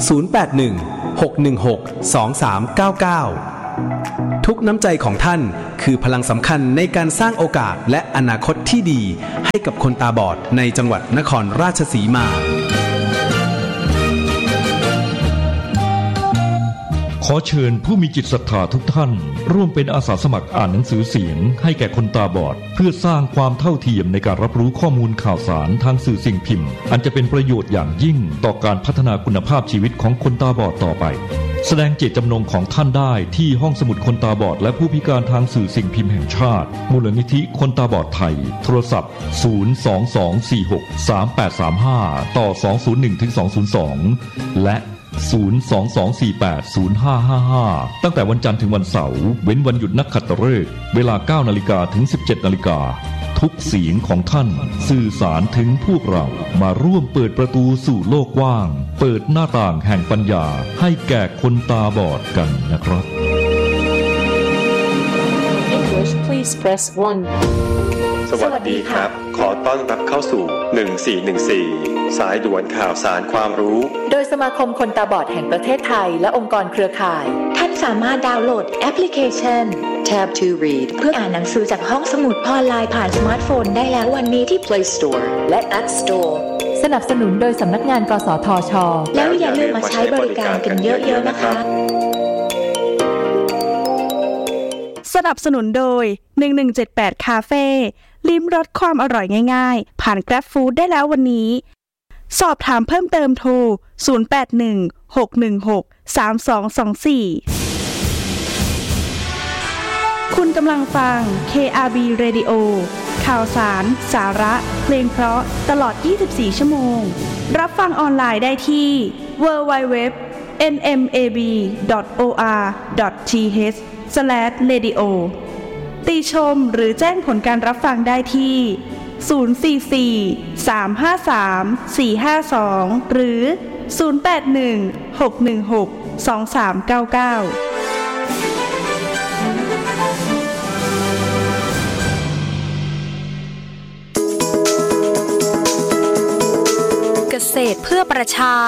S6: 081-616-2399ทุกน้ำใจของท่านคือพลังสำคัญในการสร้างโอกาสและอนาคตที่ดีให้กับคนตาบอดในจังหวัดนครราชสีมา
S10: ขอเชิญผู้มีจิตศรัทธาทุกท่านร่วมเป็นอาสาสมัครอ่านหนังสือเสียงให้แก่คนตาบอดเพื่อสร้างความเท่าเทียมในการรับรู้ข้อมูลข่าวสารทางสื่อสิ่งพิมพ์อันจะเป็นประโยชน์อย่างยิ่งต่อการพัฒนาคุณภาพชีวิตของคนตาบอดต่อไปแสดงเจตจำนงของท่านได้ที่ห้องสมุดคนตาบอดและผู้พิการทางสื่อสิ่งพิมพ์แห่งชาติมูลนิธิคนตาบอดไทยโทรศัพท์022463835ต่อ201-202และ022480555ตั้งแต่วันจันทร์ถึงวันเสาร์เว้นวันหยุดนักขัตฤกษ์เวลา 9:00 นถึง 17:00 นทุกเสียงของท่านสื่อสารถึงพวกเรามาร่วมเปิดประตูสู่โลกกว้างเปิดหน้าต่างแห่งปัญญาให้แก่คนตาบอดกันนะครับ
S9: English please press 1
S11: สวัสดีครับขอต้อนรับเข้าสู่1414สายด่วนข่าวสารความรู้
S12: โดยสมาคมคนตาบอดแห่งประเทศไทยและองค์กรเครือข่ายท่านสามารถดาวน์โหลดแอปพลิเคชัน Tab to Read เพื่ออ่านหนังสือจากห้องสมุดออนไลน์ผ่านสมาร์ทโฟนได้แล้ววันนี้ที่ Play Store และ App Store สนับสนุนโดยสำนักงานกสทช.แล้วอย่าลืมมาใช้บริการกันเยอะๆนะคะ
S13: สนับสนุนโดย1178คาเฟ่ลิ้มรสความอร่อยง่ายๆผ่าน Grab Food ได้แล้ววันนี้สอบถามเพิ่มเติมโทร0816163224คุณกำลังฟัง KRB Radio ข่าวสารสาระเพลงเพราะตลอด24ชั่วโมงรับฟังออนไลน์ได้ที่ www.nmab.or.th/radio ติชมหรือแจ้งผลการรับฟังได้ที่044-353-452หรือ081-616-2399
S14: เกษตรเพื่อประชา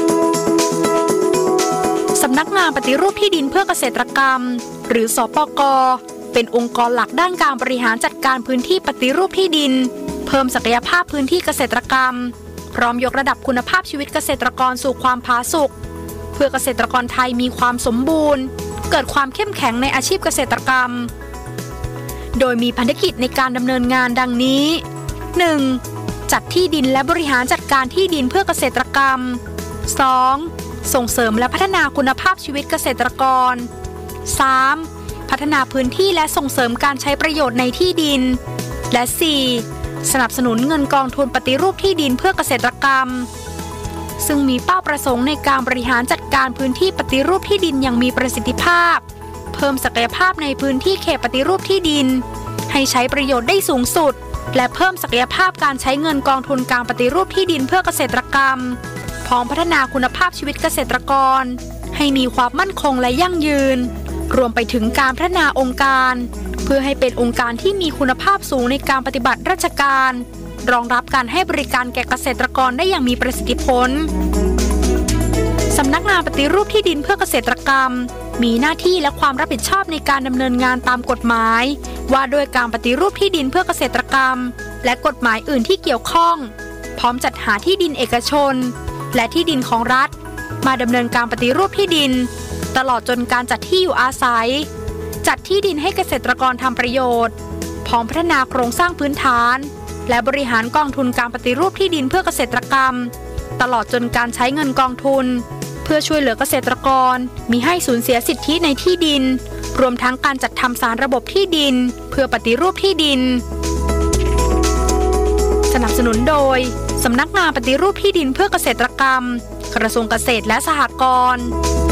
S14: สำนักงานปฏิรูปที่ดินเพื่อเกษตรกรรมหรือสปก.เป็นองค์กรหลักด้านการบริหารจัดการพื้นที่ปฏิรูปที่ดินเพิ่มศักยภาพพื้นที่เกษตรกรรมพร้อมยกระดับคุณภาพชีวิตเกษตรกรสู่ความผาสุกเพื่อเกษตรกรไทยมีความสมบูรณ์เกิดความเข้มแข็งในอาชีพเกษตรกรรมโดยมีภารกิจในการดำเนินงานดังนี้ 1. จัดที่ดินและบริหารจัดการที่ดินเพื่อเกษตรกรรม 2. ส่งเสริมและพัฒนาคุณภาพชีวิตเกษตรกร 3. พัฒนาพื้นที่และส่งเสริมการใช้ประโยชน์ในที่ดินและ 4. สนับสนุนเงินกองทุนปฏิรูปที่ดินเพื่อเกษตรกรรมซึ่งมีเป้าประสงค์ในการบริหารจัดการพื้นที่ปฏิรูปที่ดินอย่างมีประสิทธิภาพเพิ่มศักยภาพในพื้นที่เขตปฏิรูปที่ดินให้ใช้ประโยชน์ได้สูงสุดและเพิ่มศักยภาพการใช้เงินกองทุนการปฏิรูปที่ดินเพื่อเกษตรกรรมพร้อมพัฒนาคุณภาพชีวิตเกษตรกรให้มีความมั่นคงและยั่งยืนรวมไปถึงการพัฒนาองค์การเพื่อให้เป็นองค์การที่มีคุณภาพสูงในการปฏิบัติราชการรองรับการให้บริการแก่เกษตรกรได้อย่างมีประสิทธิผลสำนักงานปฏิรูปที่ดินเพื่อเกษตรกรรมมีหน้าที่และความรับผิดชอบในการดำเนินงานตามกฎหมายว่าด้วยการปฏิรูปที่ดินเพื่อเกษตรกรรมและกฎหมายอื่นที่เกี่ยวข้องพร้อมจัดหาที่ดินเอกชนและที่ดินของรัฐมาดำเนินการปฏิรูปที่ดินตลอดจนการจัดที่อยู่อาศัยจัดที่ดินให้เกษตรกรทำประโยชน์พร้อมพัฒนาโครงสร้างพื้นฐานและบริหารกองทุนการปฏิรูปที่ดินเพื่อเกษตรกรรมตลอดจนการใช้เงินกองทุนเพื่อช่วยเหลือเกษตรกรมิให้สูญเสียสิทธิในที่ดินรวมทั้งการจัดทำสารระบบที่ดินเพื่อปฏิรูปที่ดินสนับสนุนโดยสำนักงานปฏิรูปที่ดินเพื่อเกษตรกรรมกระทรวงเกษตรและสหกรณ์